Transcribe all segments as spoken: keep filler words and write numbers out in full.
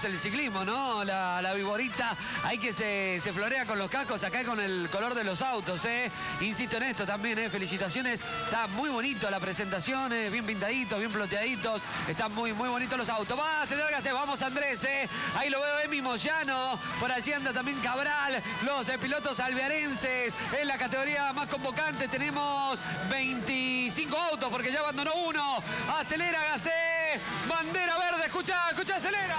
es el ciclismo, ¿no? La, la viborita, ahí que se, se florea con los cascos, acá con el color de los autos, ¿eh? Insisto en esto también, ¿eh? Felicitaciones, está muy bonito la presentación, ¿eh? Bien pintaditos, bien ploteaditos, están muy, muy bonitos los autos. Va, se larga, se vamos Andrés, ¿eh? Ahí lo veo Emi Moyano, por allí anda también Cabral, los eh, pilotos alvearenses, en la categoría más convocante tenemos veinticinco autos, porque ya abandonó uno, acelera Gasé, bandera verde, escucha, escucha, acelera.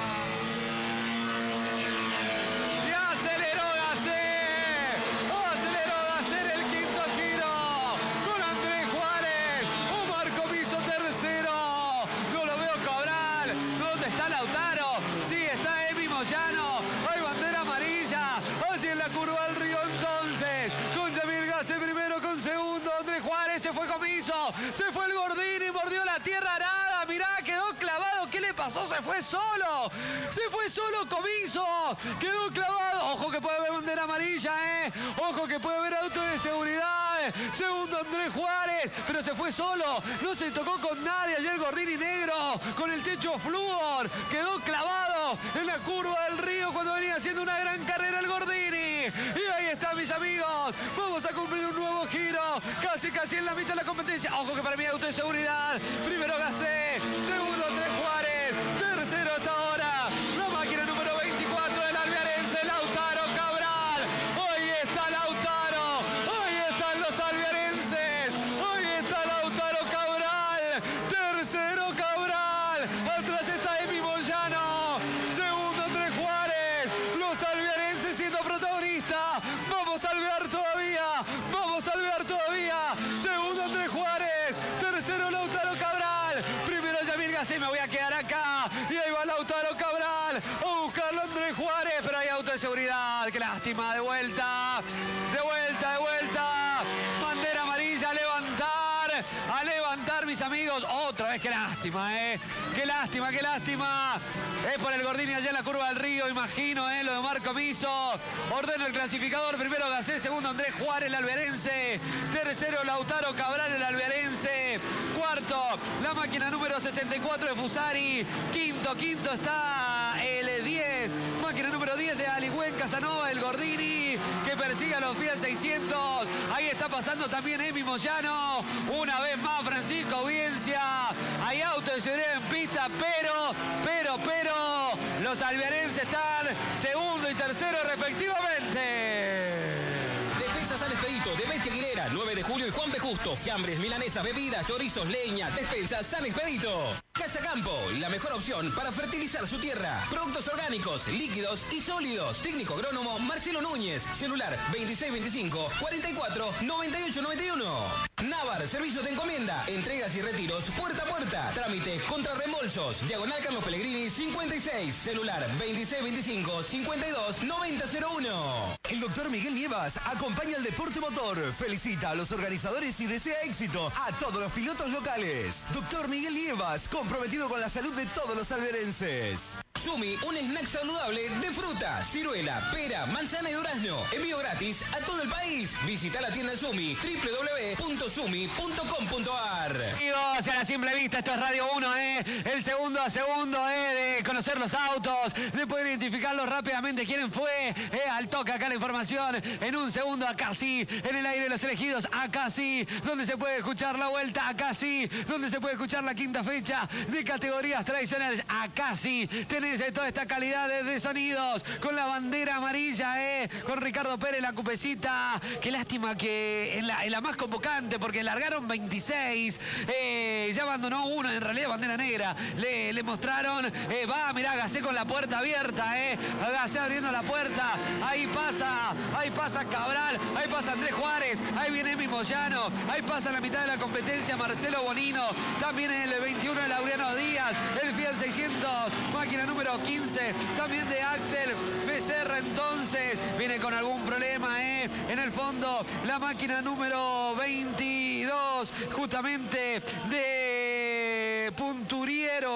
Y aceleró Gasé, aceleró Gasé en el quinto giro, con Andrés Juárez, Omar Comiso tercero, no lo veo Cabral, ¿dónde está Lautaro? Sí, está Emi Moyano, hay bandera amarilla, así en la curva del río entonces, con Yamil Gasé primero, con segundo, Andrés Juárez, se fue Comiso, se fue el Gordini, mordió la tierra arada, mirá, quedó clavado, ¿qué le pasó? Se fue solo, se fue solo Comiso, quedó clavado, ojo que puede haber bandera amarilla, eh, ojo que puede haber auto de seguridad, segundo Andrés Juárez, pero se fue solo, no se tocó con nadie, ayer Gordini negro, con el techo flúor, quedó clavado en la curva del río cuando venía haciendo una gran carrera el Gordini, y ahí está mis amigos, vamos a cumplir un nuevo giro, casi casi en la mitad de la competencia, ojo que para mí auto de seguridad, primero Gasé, segundo Andrés Juárez, tercero hasta ahora, la máquina número veinticuatro del alvearense, Lautaro Cabral, hoy está Lautaro, hoy están los alvearenses, hoy está Lautaro Cabral, tercero Cabral, atrás está Emi Moyano, segundo Andrés Juárez, los alvearenses siendo protagonistas, vamos a alvear todavía, vamos a alvear todavía, segundo Andrés Juárez, tercero Lautaro Cabral, primero Yamil Gasé, me voy a quedar acá, y ahí va Lautaro Cabral, a buscarlo Andrés Juárez, pero hay auto de seguridad, qué lástima, de vuelta, de vuelta, de vuelta, bandera amarilla, a levantar, a levantar mis amigos, otra vez, qué lástima, eh, qué lástima, qué lástima, es por el Gordini allá en la curva del río, imagino, eh, lo de Omar Comiso, ordeno el clasificador, primero Gasé, segundo Andrés Juárez, el alvearense, tercero Lautaro Cabral, el alvearense, cuarto, la máquina número sesenta y cuatro de Fusari, quinto, quinto está el diez, máquina número diez de Aligüen Casanova, el Gordini, que persigue a los Fiat seiscientos, ahí está pasando también Emi Moyano, una vez más Francisco Audiencia, hay auto de seguridad en pista, pero, pero, pero, los alvearenses están segundo y tercero respectivamente. San Expedito de Bestia Aguilera, nueve de julio y Juan B. Justo. Fiambres, milanesas, bebidas, chorizos, leña, despensas, San Expedito. Casa Campo, la mejor opción para fertilizar su tierra. Productos orgánicos, líquidos y sólidos. Técnico agrónomo Marcelo Núñez. Celular veintiséis veinticinco, cuarenta y cuatro, noventa y ocho noventa y uno. Navar, servicios de encomienda, entregas y retiros puerta a puerta. Trámites contra reembolsos. Diagonal Carlos Pellegrini cincuenta y seis. Celular veintiséis veinticinco, cincuenta y dos, noventa cero uno. El doctor Miguel Nievas acompaña al deporte motor. Felicita a los organizadores y desea éxito a todos los pilotos locales. Doctor Miguel Nievas, comprometido con la salud de todos los alvearenses. Sumi, un snack saludable de fruta, ciruela, pera, manzana y durazno. Envío gratis a todo el país. Visita la tienda Sumi, doble u doble u doble u punto sumi punto com punto a r. Amigos, a la simple vista, esto es Radio uno, ¿eh? El segundo a segundo, ¿eh? De conocer los autos, de poder identificarlos rápidamente. ¿Quién fue? ¿Eh? Al toque acá la información. En un segundo, acá sí. En el aire de los elegidos, acá sí. Donde se puede escuchar la vuelta, acá sí. Donde se puede escuchar la quinta fecha de categorías tradicionales, acá sí. Tenés toda esta calidad de, de sonidos con la bandera amarilla, eh, con Ricardo Pérez, la cupecita. Qué lástima que en la, en la más convocante, porque largaron veintiséis, eh, ya abandonó uno, en realidad bandera negra. Le, le mostraron, eh, va, mirá, Gasé con la puerta abierta, eh, Gasé abriendo la puerta, ahí pasa, ahí pasa Cabral, ahí pasa Andrés Juárez, ahí viene Emi Moyano, ahí pasa la mitad de la competencia Marcelo Bonino, también el veintiuno de Laureano Díaz, el Fiat seiscientos, máquina número quince, también de Axel Becerra, entonces viene con algún problema, eh, en el fondo la máquina número veintidós, justamente de Punturiero, eh,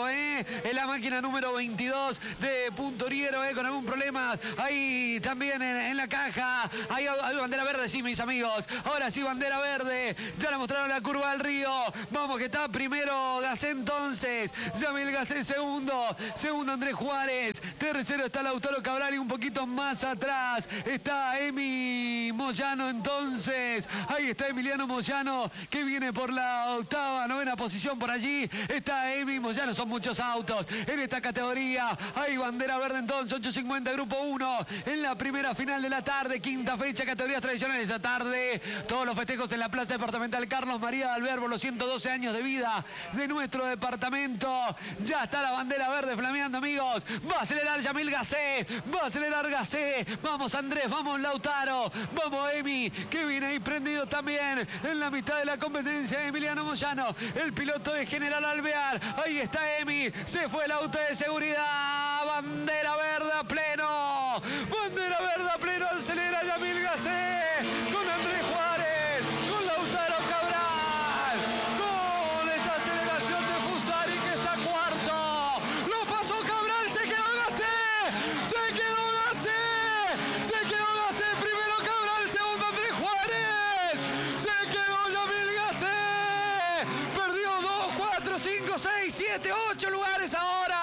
¿eh? En la máquina número veintidós de Puntoriero, ¿eh? Con algún problema ahí también en, en la caja. Ahí hay bandera verde, sí, mis amigos. Ahora sí, bandera verde. Ya le mostraron la curva del río. Vamos, que está primero Gasé entonces. Yamil Gasé segundo. Segundo Andrés Juárez. Tercero está Lautaro Cabral y un poquito más atrás está Emi Moyano entonces. Ahí está Emiliano Moyano que viene por la octava, novena posición por allí. Está Emi Moyano, son muchos autos en esta categoría. Hay bandera verde entonces, ocho cincuenta grupo uno en la primera final de la tarde, quinta fecha, categorías tradicionales esta tarde. Todos los festejos en la Plaza Departamental Carlos María de Alberbo, los ciento doce años de vida de nuestro departamento. Ya está la bandera verde flameando, amigos. Va a acelerar Yamil Gasé, va a acelerar Gasé. Vamos Andrés, vamos Lautaro, vamos Emi, que viene ahí prendido también en la mitad de la competencia. Emiliano Moyano, el piloto de General Alvear. Ahí está Emi, se fue el auto de seguridad. Bandera verde a pleno, bandera verde a pleno, acelera Yamil Gasé con Andrés Juárez, con Lautaro Cabral, con esta aceleración de Fusari que está cuarto. Lo pasó Cabral, se quedó Gasé, se quedó Gasé, se quedó Gasé, primero Cabral, segundo Andrés Juárez, se quedó Yamil Gasé, perdió dos, cuatro, cinco, seis, siete, ocho lugares ahora.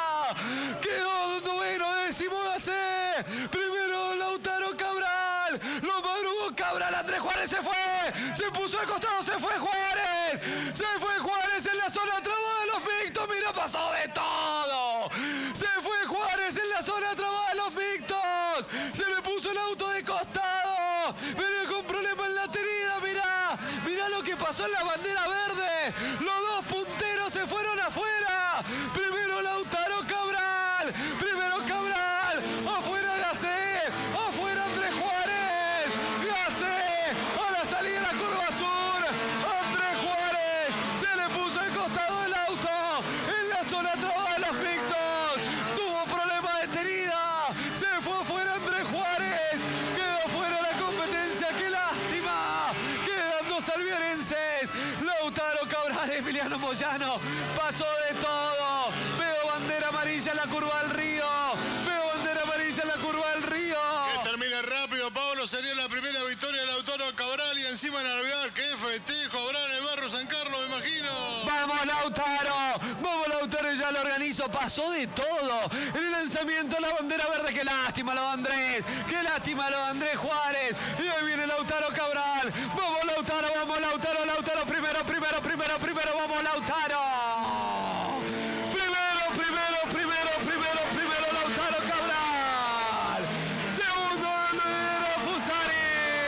Quedó noveno, décimo Gasé, primero Lautaro Cabral, lo madrugó Cabral, Andrés Juárez se fue, se puso al costado, se fue Juárez, se fue Juárez en la zona trabada de los mixtos, mira, pasó de todo, se fue Juárez en la zona trabada de los mixtos, se le puso el auto de costado, venía con problemas en la tenida, mira, mira lo que pasó en la bandera verde, los dos punteros se fueron afuera, primero Lautaro Cabral, primero Cabral, afuera Gasé, afuera Andrés Juárez, Gasé, a la salida de la curva sur, Andrés Juárez, se le puso al costado del auto, en la zona trabada de los mixtos, tuvo problemas de tenida, se fue afuera Andrés Juárez, quedó fuera la competencia, qué lástima, quedan dos alviarenses, Lautaro Cabral, Emiliano Moyano, pasó de todo, veo bandera amarilla en la curva del río, veo bandera amarilla en la curva del río. Que termine rápido, Pablo, sería la primera victoria de Lautaro Cabral y encima en Alvear, qué festejo habrá en el barrio San Carlos, me imagino. Vamos Lautaro, vamos Lautaro, ya lo organizo, pasó de todo, en el lanzamiento la bandera verde, qué lástima lo de Andrés, qué lástima lo de Andrés Juárez, y ahí viene Lautaro Cabral, vamos Lautaro, vamos Lautaro, Lautaro primero, primero, primero, primero, vamos Lautaro, primero, primero, primero, primero, primero Lautaro Cabral, segundo Andrés Fusari,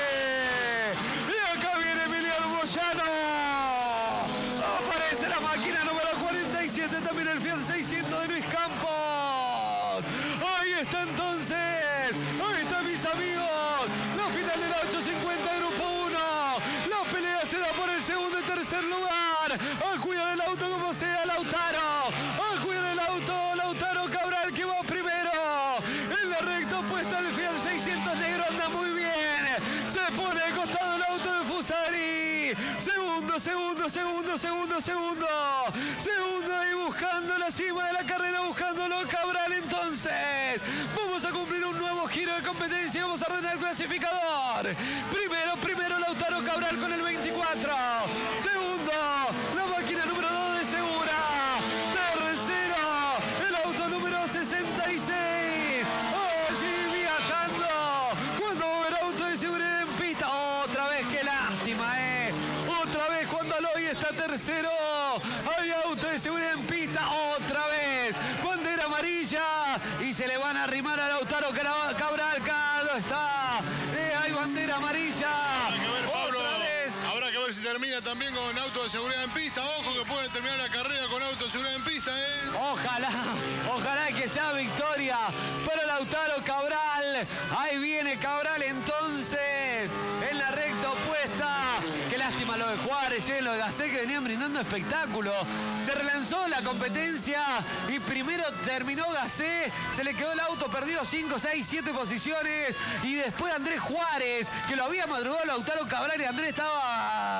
y acá viene Emiliano Moyano, aparece la máquina número cuarenta y siete, también el Fiat seiscientos de Luis Campos, ahí está entonces, ahí están mis amigos, la final de la ocho cincuenta grupo uno, la pelea se da por el segundo y tercer lugar, a cuidar el auto como sea Lautaro, a cuidar el auto Lautaro Cabral que va primero, en la recta opuesta el Fiat seiscientos negro anda muy bien, se pone al costado el auto de Fusari, segundo, segundo, segundo, segundo, segundo, segundo ahí buscando la cima de la carrera, buscándolo Cabral entonces, vamos a cumplir un nuevo giro de competencia, vamos a ordenar el clasificador, primero, primero Lautaro Cabral con el veinticuatro, segundo, la máquina número dos de Segura, tercero, el auto número sesenta y seis, allí viajando, cuando va a haber auto de seguridad en pista, otra vez, qué lástima, eh, otra vez cuando Aloy está tercero, hay auto de seguridad en pista, otra vez, bandera amarilla, y se le van a arrimar a Lautaro Cabral, Carlos está, eh, hay bandera amarilla, Habrá que ver, Pablo, otra vez. habrá que ver si termina también con auto de seguridad en pista, ojo que puede terminar la carrera con auto de seguridad en pista, eh. Ojalá, ojalá que sea victoria para Lautaro Cabral. Ahí viene Cabral entonces en la recta opuesta. Qué lástima lo de Juárez, eh, lo de Gasé que venían brindando espectáculo. Se relanzó la competencia y primero terminó Gasé. Se le quedó el auto perdido cinco, seis, siete posiciones. Y después Andrés Juárez, que lo había madrugado Lautaro Cabral y Andrés estaba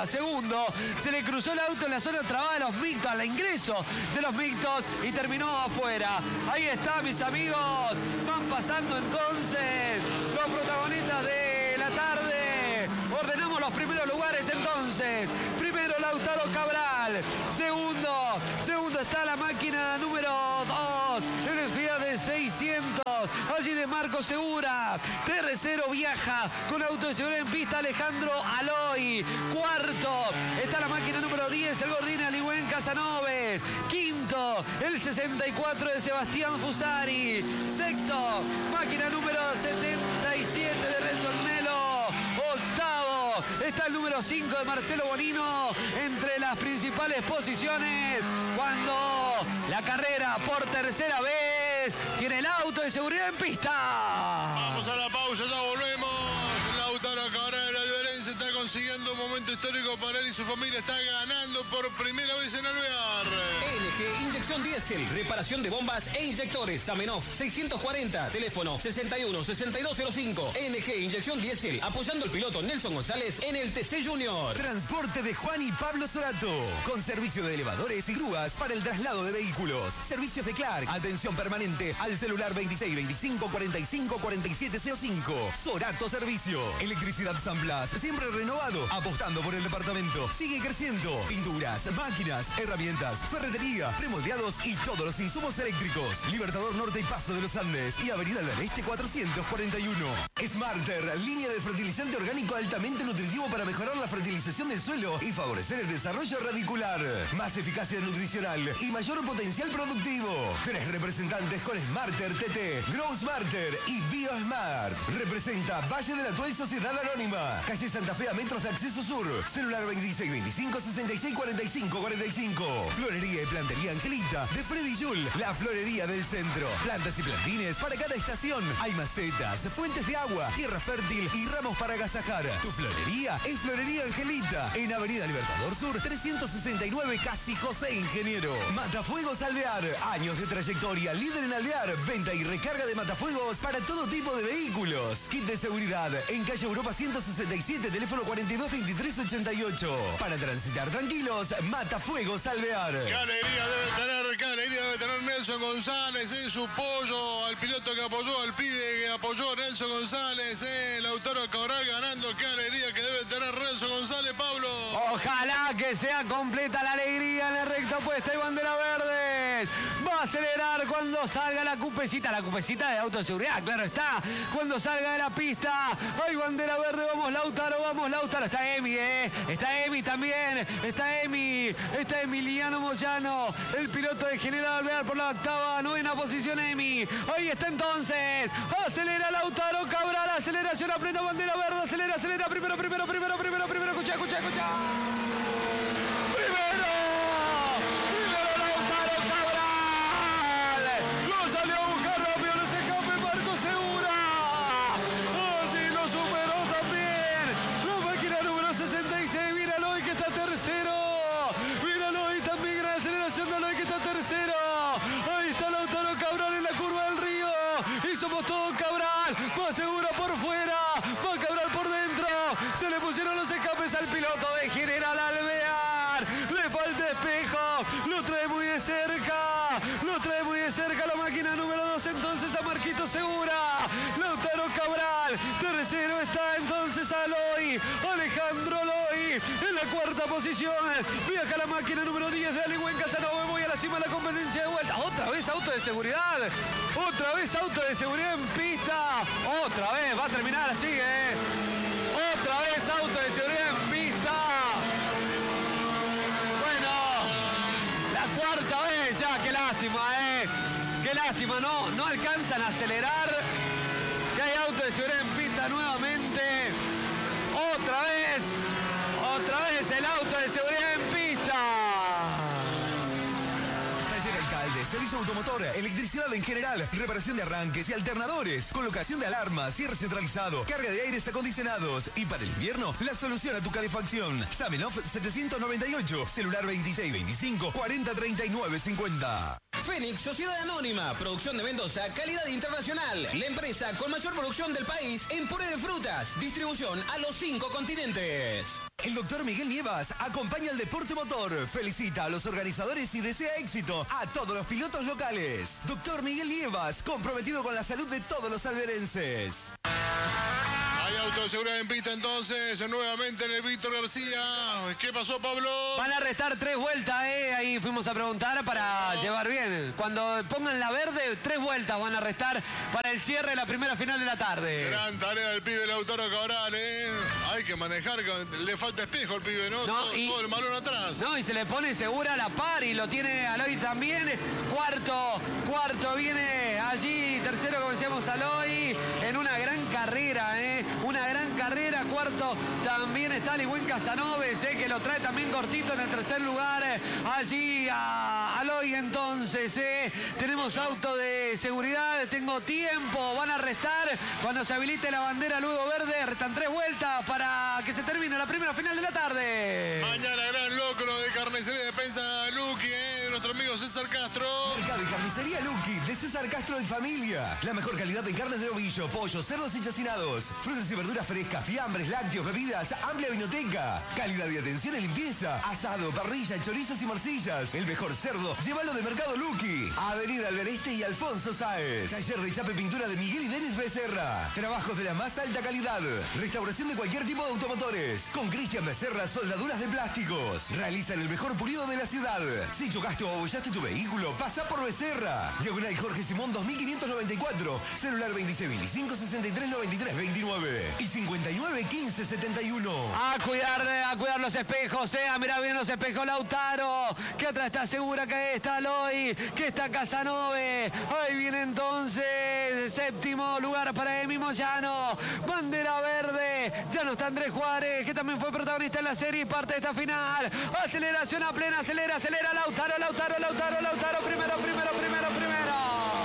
segunda. Segundo, se le cruzó el auto en la zona trabada de los mixtos, al ingreso de los mixtos y terminó afuera. Ahí está, mis amigos. Van pasando entonces los protagonistas de la tarde. Ordenamos los primeros lugares entonces. Primero Lautaro Cabral. Segundo, segundo está la máquina número dos. En el Fiat de seiscientos. Allí de Marco Segura. Tercero viaja con auto de seguridad en pista Alejandro Aloy. Cuarto está la máquina número diez, el Gordini Aligüen Casanove. Quinto, el sesenta y cuatro de Sebastián Fusari. Sexto, máquina número setenta y siete de Renzo Melo. Octavo está el número cinco de Marcelo Bonino entre las principales posiciones cuando la carrera por tercera vez tiene el auto de seguridad en pista. Vamos a la pausa, ya volvemos. Lautaro Cabral, el alberense, está consiguiendo un momento histórico para él y su familia. Está ganando por primera vez en Alvear. N G Inyección Diésel, reparación de bombas e inyectores. Zamenhof seiscientos cuarenta, teléfono sesenta y uno, sesenta y dos cero cinco. N G Inyección Diésel, apoyando al piloto Nelson González en el T C Junior. Transporte de Juan y Pablo Sorato, con servicio de elevadores y grúas para el traslado de vehículos. Servicios de Clark, atención permanente al celular veintiséis veinticinco cuarenta y cinco cuarenta y siete cero cinco. Sorato Servicio. Electricidad San Blas, siempre renovado, apostando por el departamento. Sigue creciendo. Pinturas, máquinas, herramientas, ferretería, premoldeados y todos los insumos eléctricos. Libertador Norte y Paso de los Andes y Avenida del Este cuatrocientos cuarenta y uno. Smarter, línea de fertilizante orgánico altamente nutritivo para mejorar la fertilización del suelo y favorecer el desarrollo radicular. Más eficacia nutricional y mayor potencial productivo. Tres representantes con Smarter T T, Grow Smarter y BioSmart. Representa Valle de la Tuel Sociedad Anónima. Calle Santa Fe a metros de acceso sur. Celular veintiséis veinticinco sesenta y seis cuarenta y cinco cuarenta y cinco. Florería y plantería Angelita de Freddy Jul, la florería del centro. Plantas y plantines para cada estación. Hay macetas, fuentes de agua, tierra fértil y ramos para agasajar. Tu florería es Florería Angelita en Avenida Libertador Sur trescientos sesenta y nueve, Casi José Ingeniero. Matafuegos Alvear, años de trayectoria, líder en alvear, venta y recarga de matafuegos para todo tipo de vehículos. Kit de seguridad en calle Europa ciento sesenta y siete, teléfono cuarenta y dos veintitrés ochenta y ocho. Para transitar tranquilos, Matafuegos Alvear. Qué alegría debe tener, qué alegría debe tener Nelson González en su pollo, al piloto que apoyó, al pibe que apoyó Nelson González, eh, Lautaro Cabral ganando. Qué alegría que debe tener Nelson González, Pablo. Ojalá que sea completa la alegría en la recta opuesta y bandera verde. Va a acelerar cuando salga la cupecita, la cupecita de autoseguridad, claro está. Cuando salga de la pista, hay bandera verde, vamos Lautaro, vamos Lautaro. Está Emi, eh. Está Emi también, está Emi, está Emiliano Moyano, el piloto de General Alvear por la octava, novena posición Emi. Ahí está entonces, acelera Lautaro Cabral, aceleración a plena, bandera verde, acelera, acelera, primero, primero, primero, primero, primero, escucha, escucha, escucha. Primero, primero Lautaro Cabral, lo salió a buscar rápido, no se escape Marco Segura. Así lo superó también la máquina número sesenta y seis, míralo hoy que está tercero. Míralo hoy también, gran aceleración de Aloy que está tercero. Ahí está Lautaro Cabral en la curva del río. Y somos todos Cabral. Va Segura por fuera. Va Cabral por dentro. Se le pusieron los escapes al piloto de General Alvear. Le falta espejo. Lo trae muy de cerca. Lo trae muy de cerca la máquina número dos. Entonces a Marquito Segura. Lautaro Cabral. Tercero está entonces Aloy. Alejandro Aloy en la cuarta posición. Viaja la máquina número diez de Aligüen Casanova. Voy a la cima de la competencia de vuelta. Otra vez auto de seguridad. Otra vez auto de seguridad en pista. Otra vez. Va a terminar así, ¿eh? Otra vez auto de seguridad en pista. Bueno, la cuarta vez ya. Qué lástima, ¿eh? Qué lástima. No, no alcanzan a acelerar. Que hay auto de seguridad en pista nuevamente. Otra vez. Otra vez el auto de seguridad en pista. Taller Alcalde, servicio automotor, electricidad en general, reparación de arranques y alternadores, colocación de alarmas, cierre centralizado, carga de aires acondicionados y para el invierno, la solución a tu calefacción. Zamenhof setecientos noventa y ocho, celular veintiséis veinticinco cuarenta treinta y nueve cincuenta. Fénix Sociedad Anónima, producción de Mendoza, calidad internacional. La empresa con mayor producción del país en puré de frutas. Distribución a los cinco continentes. El doctor Miguel Nievas acompaña al deporte motor, felicita a los organizadores y desea éxito a todos los pilotos locales. Doctor Miguel Nievas, comprometido con la salud de todos los alberenses. Hay auto de seguridad en pista entonces, nuevamente en el Víctor García. ¿Qué pasó, Pablo? Van a restar tres vueltas, ¿eh? Ahí fuimos a preguntar para no. llevar bien. Cuando pongan la verde, tres vueltas van a restar para el cierre de la primera final de la tarde. Gran tarea del pibe Lautaro Cabral, ¿eh? Hay que manejar, le falta espejo al pibe, ¿no? no todo, y, todo el balón atrás. No, y se le pone segura la par y lo tiene Aloy también. Cuarto, cuarto viene allí, tercero, como decíamos, Aloy, en una gran carrera, ¿eh? Una gran carrera. Cuarto también está Ligüen Casanoves, ¿eh? Que lo trae también cortito en el tercer lugar. Eh, allí a Aloy entonces, ¿eh? Tenemos auto de seguridad, tengo tiempo, van a restar cuando se habilite la bandera luego verde. Restan tres vueltas para que se termine la primera final de la tarde. Mañana gran locro de carnicería de Despensa Luqui, ¿eh? De nuestro amigo César Castro. Mercado y carnicería Luqui de César Castro en familia. La mejor calidad en carnes de ovillo, pollo, cerdos y chacinados. Frutas y verduras frescas, fiambres, lácteos, bebidas, amplia vinoteca. Calidad y atención y limpieza. Asado, parrilla, chorizos y morcillas. El mejor cerdo, llévalo de Mercado Luqui. Avenida Albereste y Alfonso Sáez. Taller de chape pintura de Miguel y Denis Becerra. Trabajos de la más alta calidad. Restauración de cualquier tipo de automotores. Con Cristian Becerra, soldaduras de plásticos. Realizan el mejor pulido de la ciudad. Si chocaste o abollaste tu vehículo, pasa por Becerra. Diagonal Jorge Simón dos mil quinientos noventa y cuatro. Celular veintiséis veinticinco sesenta y tres noventa y tres veintinueve y cincuenta y nueve quince setenta y uno. A cuidar, a cuidar los espejos, eh. A mirar bien los espejos, Lautaro. Que atrás está segura, que está Aloy, que está Casanove. Ahí viene entonces séptimo lugar para Emi Moyano. Bandera verde. Ya no está Andrés Juárez, que también fue protagonista en la serie y parte de esta final. Aceleración a plena, acelera, acelera. Lautaro, Lautaro, Lautaro, Lautaro. Primero, primero, primero, primero.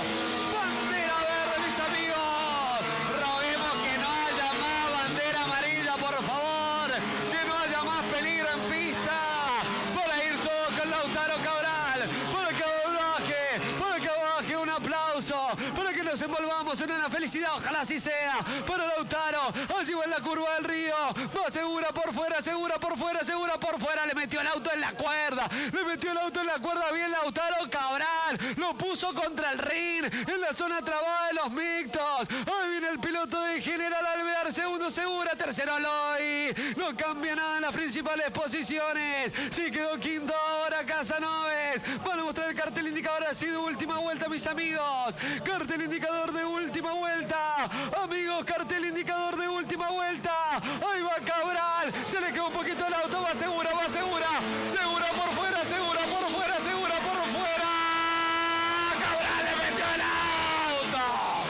Bandera verde, mis amigos. Roguemos que no haya más bandera amarilla, por favor. Que no haya más peligro en pista. Para ir todo con Lautaro Cabral. Para que baje, para que baje. Un aplauso. Para que nos envolvamos en una felicidad. Ojalá así sea. Para Lautaro. Allí va en la curva del río. Va segura por fuera, segura por fuera, segura por fuera. Le metió el auto en la cuerda. Le metió el auto en la cuerda. Bien Lautaro Cabral. Lo puso contra el ring. En la zona trabada de los mixtos. Ahí viene el piloto de General Alvear. Segundo segura. Tercero Aloy. No cambia nada en las principales posiciones. Sí quedó quinto ahora Casanoves. Van a mostrar el cartel indicador así de última vuelta, mis amigos. Cartel indicador de última vuelta. Amigos, cartel indicador de última vuelta. Ahí va Cabral. Se le quedó un poquito el auto. Va segura, va segura. Segura por fuera, segura por fuera, segura por fuera. Cabral le metió el auto.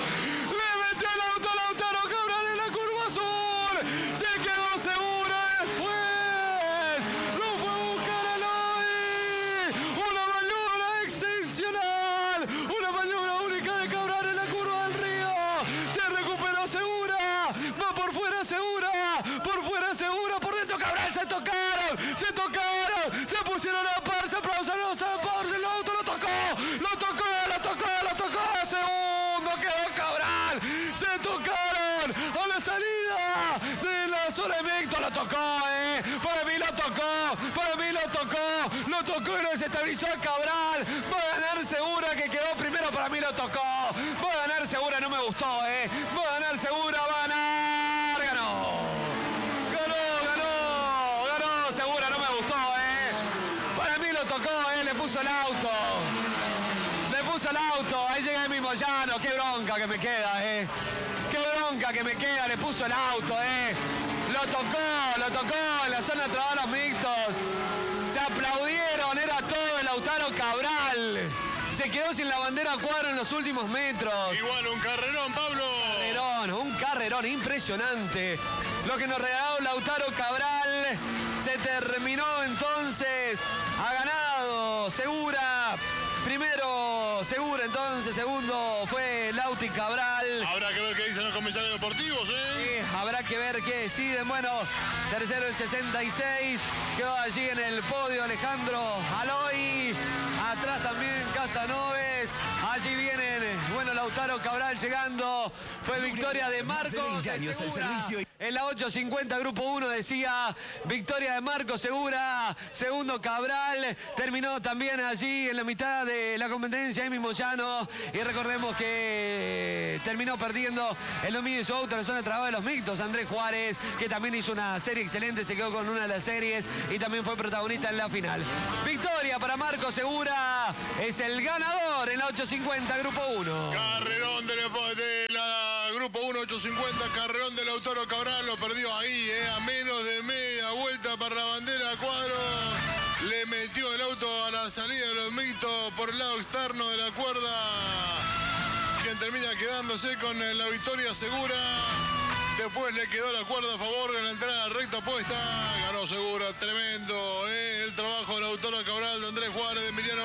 Le metió el auto a Lautaro Cabral en la curva azul. Se quedó segura después. Lo fue a buscar a Aloy. Una maniobra excepcional. Una maniobra única de Cabral en la curva del río. Se recuperó segura. Va por fuera segura. Por fuera segura. Por dentro Cabral. Se tocaron. Se tocaron. Se pusieron a par. Se aplausaron los zapatos. El auto lo tocó. Lo tocó. Lo tocó. Lo tocó. Segundo quedó Cabral. Se tocaron a la salida de la zona de Mecto. Lo tocó, eh. Para mí lo tocó. Para mí lo tocó. Lo tocó y lo desestabilizó a Cabral. Va a ganar segura, que quedó primero. Para mí lo tocó. Va a ganar segura. No me gustó, eh. Va a ganar segura. Va a ganar. Ganó. Ganó, ganó. Ganó segura. No me gustó, eh. Para mí lo tocó, eh. Le puso el auto. Le puso el auto. Ahí llega Emi Moyano. Qué bronca que me queda, eh. Qué bronca que me queda. Le puso el auto, eh. Lo tocó, lo tocó en la zona de trabajo mixtos. Se aplaudieron. Era todo el Lautaro Cabral. Se quedó sin la bandera cuadro en los últimos metros. Igual un carrerón, Pablo. Carrerón, un carrerón impresionante. Lo que nos regaló Lautaro Cabral. Se terminó entonces. Ha ganado segura. Primero segura, entonces segundo fue Lautaro. Lauti Cabral. Habrá que ver qué dicen los comisarios deportivos, ¿eh? Sí, habrá que ver qué deciden. Bueno, tercero el sesenta y seis. Quedó allí en el podio Alejandro Aloy. Atrás también Casanoves. Allí vienen, bueno, Lautaro Cabral llegando. Fue victoria de Marcos Segura. En la ocho cincuenta, grupo uno, decía victoria de Marcos Segura. Segundo Cabral. Terminó también allí en la mitad de la competencia Emi Moyano. Y recordemos que terminó perdiendo el dominio de su auto en la zona de trabajo de los mixtos. Andrés Juárez, que también hizo una serie excelente, se quedó con una de las series y también fue protagonista en la final. Victoria para Marcos Segura. Es el ganador en la ocho cincuenta, grupo uno. Carrerón de la, de la grupo uno, ocho cincuenta, carrerón de Lautaro Cabral, lo perdió ahí, eh, a menos de media vuelta para la bandera cuadro. Le metió el auto a la salida de los mixtos por el lado externo de la cuerda. Quien termina quedándose con la victoria segura. Después le quedó la cuerda a favor en la entrada a la recta opuesta. Ganó Segura, tremendo, eh, el trabajo de Lautaro Cabral, de Andrés Juárez, de Emiliano.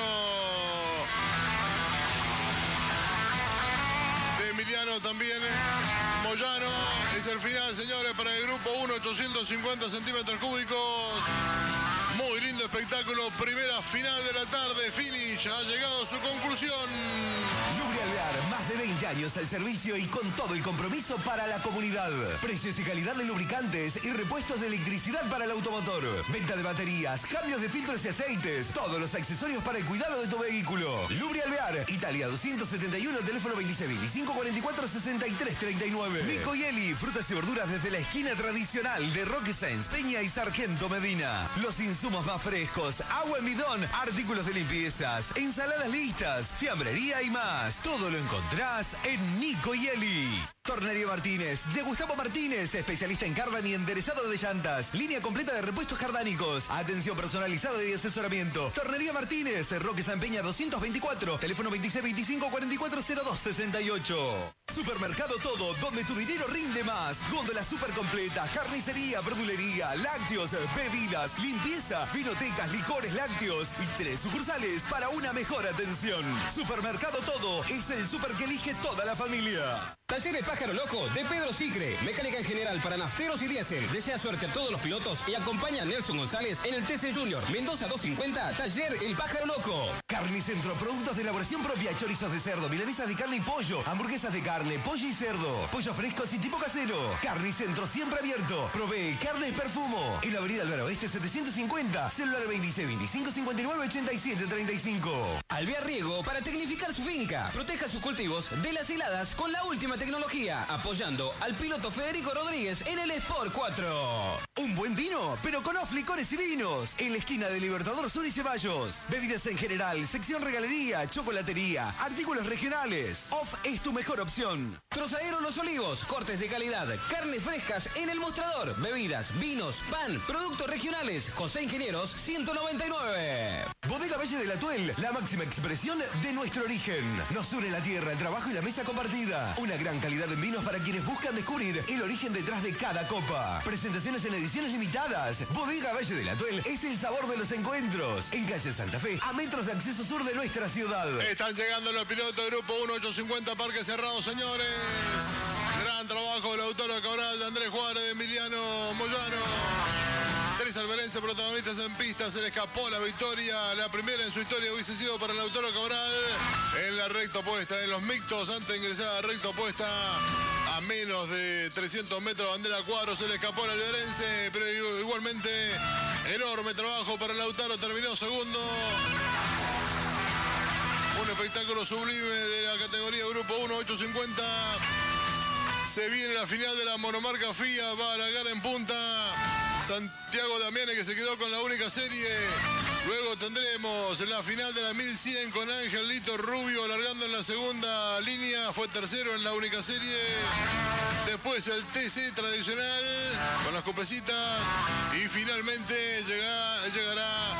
De Emiliano también, eh, Moyano. Es el final, señores, para el grupo uno, ochocientos cincuenta centímetros cúbicos. Muy lindo espectáculo, primera final de la tarde, finish, ha llegado a su conclusión. Lubrialvear, más de veinte años al servicio y con todo el compromiso para la comunidad. Precios y calidad de lubricantes y repuestos de electricidad para el automotor. Venta de baterías, cambios de filtros y aceites, todos los accesorios para el cuidado de tu vehículo. Lubrialvear, Italia doscientos setenta y uno, teléfono veintiséis veinticinco cuarenta y cuatro sesenta y tres treinta y nueve. Nico y Eli, frutas y verduras desde la esquina tradicional de Roque Sáenz Peña y Sargento Medina. Los insumos más frescos, agua en bidón, artículos de limpiezas, ensaladas listas, fiambrería y más. Todo lo encontrás en Nico y Eli. Tornería Martínez, de Gustavo Martínez, especialista en cardan y enderezado de llantas. Línea completa de repuestos cardánicos. Atención personalizada y asesoramiento. Tornería Martínez, Roque San Peña doscientos veinticuatro, teléfono veintiséis veinticinco cuarenta y cuatro cero dos sesenta y ocho. Supermercado Todo, donde tu dinero rinde más. Góndola super completa, carnicería, verdulería, lácteos, bebidas, limpieza, vinotecas, licores, lácteos y tres sucursales para una mejor atención. Supermercado Todo es el super que elige toda la familia. Talleres Pájaro Loco de Pedro Sicre. Mecánica en general para nafteros y diésel. Desea suerte a todos los pilotos y acompaña a Nelson González en el T C Junior. Mendoza doscientos cincuenta, Taller El Pájaro Loco. Carnicentro, productos de elaboración propia, chorizos de cerdo, milanesas de carne y pollo, hamburguesas de carne, pollo y cerdo, pollo frescos y tipo casero. Carnicentro siempre abierto. Provee carne y perfumo. En la avenida Alvaro Oeste setecientos cincuenta, celular veintiséis veinticinco cincuenta y nueve ochenta y siete treinta y cinco. Alvear Riego para tecnificar su finca. Proteja sus cultivos de las heladas con la última tecnología, apoyando al piloto Federico Rodríguez en el Sport cuatro. Un buen vino, pero con Off Licores y Vinos, en la esquina de Libertador Sur y Ceballos. Bebidas en general, sección regalería, chocolatería, artículos regionales. Off es tu mejor opción. Trozadero Los Olivos, cortes de calidad, carnes frescas en el mostrador, bebidas, vinos, pan, productos regionales. José Ingenieros ciento noventa y nueve. Bodega Valle de la Tuel, la máxima expresión de nuestro origen. Nos une la tierra, el trabajo y la mesa compartida. Una gran calidad en vinos para quienes buscan descubrir el origen detrás de cada copa. Presentaciones en ediciones limitadas. Bodega Valle de la Tuel es el sabor de los encuentros. En calle Santa Fe, a metros de acceso sur de nuestra ciudad. Están llegando los pilotos de grupo uno, ochocientos cincuenta, Parque Cerrado, señores. Gran trabajo de Lautaro Cabral, de Andrés Juárez, de Emiliano Moyano. Tres alberenses protagonistas en pista, se le escapó la victoria. La primera en su historia hubiese sido para Lautaro Cabral. En la recta opuesta, en los mixtos, antes de ingresar a la recta opuesta, a menos de trescientos metros, bandera cuadro, se le escapó el alberense, pero igualmente enorme trabajo para Lautaro, terminó segundo. Un espectáculo sublime de la categoría Grupo uno, ochocientos cincuenta. Se viene la final de la monomarca F I A, va a largar en punta Santiago Damiani, que se quedó con la única serie. Luego tendremos la final de la mil cien con Angelito Rubio largando en la segunda línea. Fue tercero en la única serie. Después el T C tradicional con las copecitas. Y finalmente llegará, llegará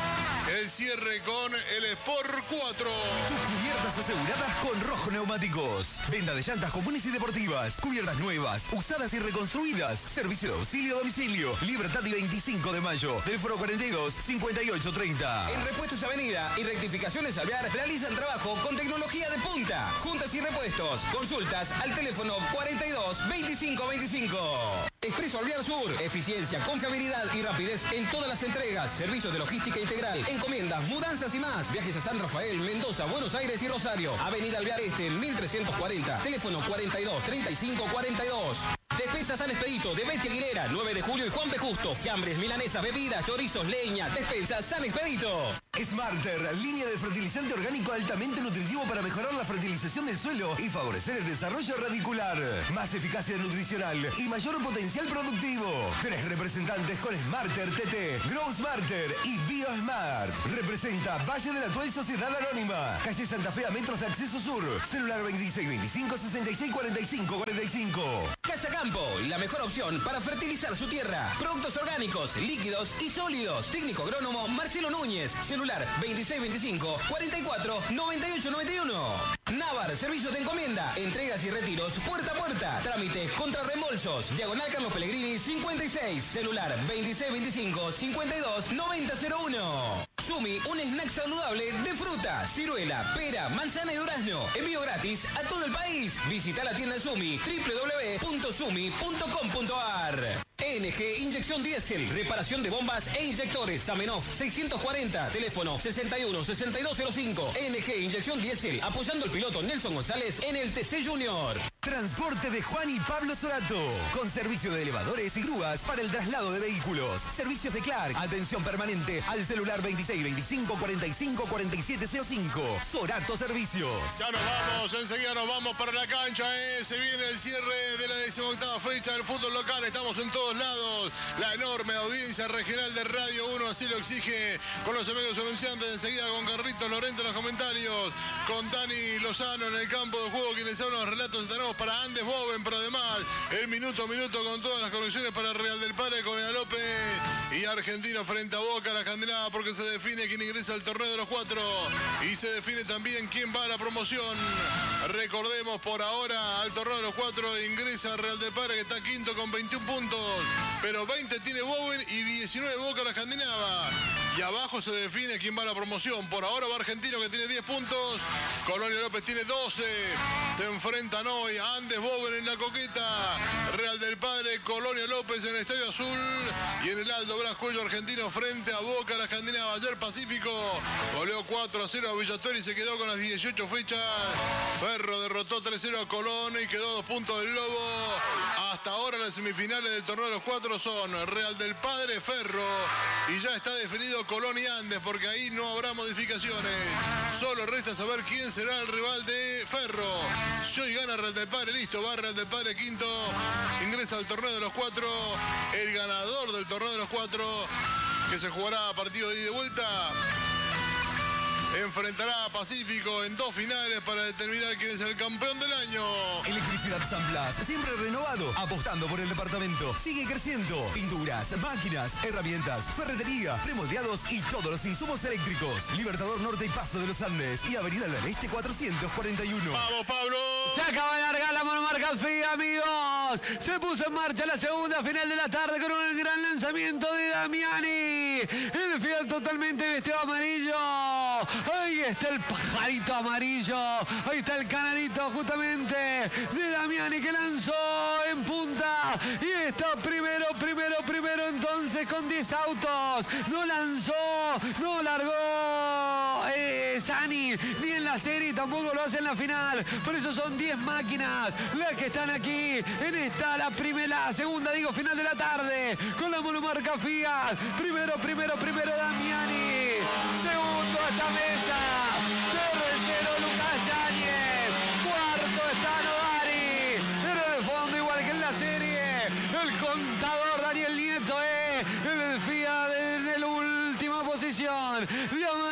el cierre con el Sport cuatro. Tus cubiertas aseguradas con Rojo Neumáticos. Venta de llantas comunes y deportivas. Cubiertas nuevas, usadas y reconstruidas. Servicio de auxilio a domicilio. Libertad y veinticinco de mayo. Teléfono cuarenta y dos, cincuenta y ocho treinta. En Repuestos Avenida y Rectificaciones Alvear realizan trabajo con tecnología de punta. Juntas y repuestos. Consultas al teléfono cuarenta y dos, veinticinco veinticinco. Expreso Alvear Sur. Eficiencia, confiabilidad y rapidez en todas las entregas. Servicio de logística integral. Encomiendas, mudanzas y más. Viajes a San Rafael, Mendoza, Buenos Aires y Rosario. Avenida Alvear Este, mil trescientos cuarenta. Teléfono cuarenta y dos, treinta y cinco cuarenta y dos. Despensa San Expedito de Bestia Aguilera, nueve de julio y Juan P. Justo. Fiambres, milanesas, bebidas, chorizos, leña. Despensa San Expedito. Smarter, línea de fertilizante orgánico altamente nutritivo para mejorar la fertilización del suelo y favorecer el desarrollo radicular. Más eficacia nutricional y mayor potencial productivo. Tres representantes con Smarter T T, Grow Smarter y BioSmart. Representa Valle de la Tuel Sociedad Anónima. Calle Santa Fe a metros de acceso sur. Celular veintiséis veinticinco, sesenta y seis cuarenta y cinco cuarenta y cinco. Casa Campo, la mejor opción para fertilizar su tierra. Productos orgánicos, líquidos y sólidos. Técnico agrónomo Marcelo Núñez. Celular veintiséis veinticinco, cuarenta y cuatro, noventa y ocho noventa y uno. Navar, servicios de encomienda, entregas y retiros puerta a puerta. Trámites contra reembolsos. Diagonal Carlos Pellegrini cincuenta y seis. Celular veintiséis veinticinco, cincuenta y dos, noventa cero uno. Sumi, un snack saludable de fruta, ciruela, pera, manzana y durazno. Envío gratis a todo el país. Visita la tienda Sumi, doble u doble u doble u punto sumi punto com punto a r. E N G Inyección Diésel, reparación de bombas e inyectores. Zamenhof seiscientos cuarenta, teléfono sesenta y uno, sesenta y dos cero cinco. E N G Inyección Diésel, apoyando al piloto Nelson González en el T C Junior. Transporte de Juan y Pablo Sorato. Con servicio de elevadores y grúas para el traslado de vehículos. Servicios de Clark. Atención permanente al celular veintiséis veinticinco, cuarenta y cinco, cuarenta y siete cero cinco. Sorato Servicios. Ya nos vamos, enseguida nos vamos para la cancha. Eh. Se viene el cierre de la decimoctava fecha del fútbol local. Estamos en todos lados. La enorme audiencia regional de Radio uno así lo exige, con los amigos anunciantes. Enseguida con Carlitos Lorente en los comentarios. Con Dani Lozano en el campo de juego, quienes hablan los relatos estanos para Andes Boven, pero además el minuto a minuto con todas las conexiones para Real del Padre, con el López y Argentino frente a Boca, la Escandinava, porque se define quién ingresa al torneo de los cuatro y se define también quién va a la promoción. Recordemos, por ahora al torneo de los cuatro ingresa Real del Padre, que está quinto con veintiún puntos, pero veinte tiene Boven y diecinueve Boca, la Escandinava. Y abajo se define quién va a la promoción. Por ahora va Argentino, que tiene diez puntos. Colonia López tiene doce. Se enfrentan hoy Andes Boven en la Coqueta, Real del Padre, Colonia López en el Estadio Azul. Y en el Aldo Blas Cuello Argentino frente a Boca, la Escandinava. Ayer Pacífico goleó cuatro a cero a Villator y se quedó con las dieciocho fechas. Ferro derrotó tres cero a Colón y quedó a dos puntos del Lobo. Hasta ahora las semifinales del torneo de los cuatro son Real del Padre, Ferro, y ya está definido Colón y Andes, porque ahí no habrá modificaciones. Solo resta saber quién será el rival de Ferro. Si hoy gana Real del Padre, listo, va Real del Padre quinto, ingresa al torneo de los cuatro. El ganador del torneo de los cuatro, que se jugará a partido de ida y de vuelta, enfrentará a Pacífico en dos finales para determinar quién es el campeón del año. Electricidad San Blas, siempre renovado, apostando por el departamento. Sigue creciendo. Pinturas, máquinas, herramientas, ferretería, premoldeados y todos los insumos eléctricos. Libertador Norte y Paso de los Andes y Avenida del Este cuatrocientos cuarenta y uno. ¡Vamos, Pablo! Se acaba de largar la monomarca F I A, amigos. Se puso en marcha la segunda final de la tarde con un gran lanzamiento de Damiani. El Fiat totalmente vestido amarillo. Ahí está el pajarito amarillo. Ahí está el canalito justamente de Damiani, que lanzó en punta. Y está primero, primero, primero entonces con diez autos. No lanzó, no largó eh, Sani ni en la serie, tampoco lo hace en la final. Por eso son diez máquinas las que están aquí en esta, la primera, la segunda, digo, final de la tarde, con la monomarca Fiat. Primero, primero, primero Damiani. Segundo esta mesa. Tercero Lucas Yáñez. Cuarto está Novari. En el fondo, igual que en la serie, el contador Daniel Nieto es el Fiat en la última posición.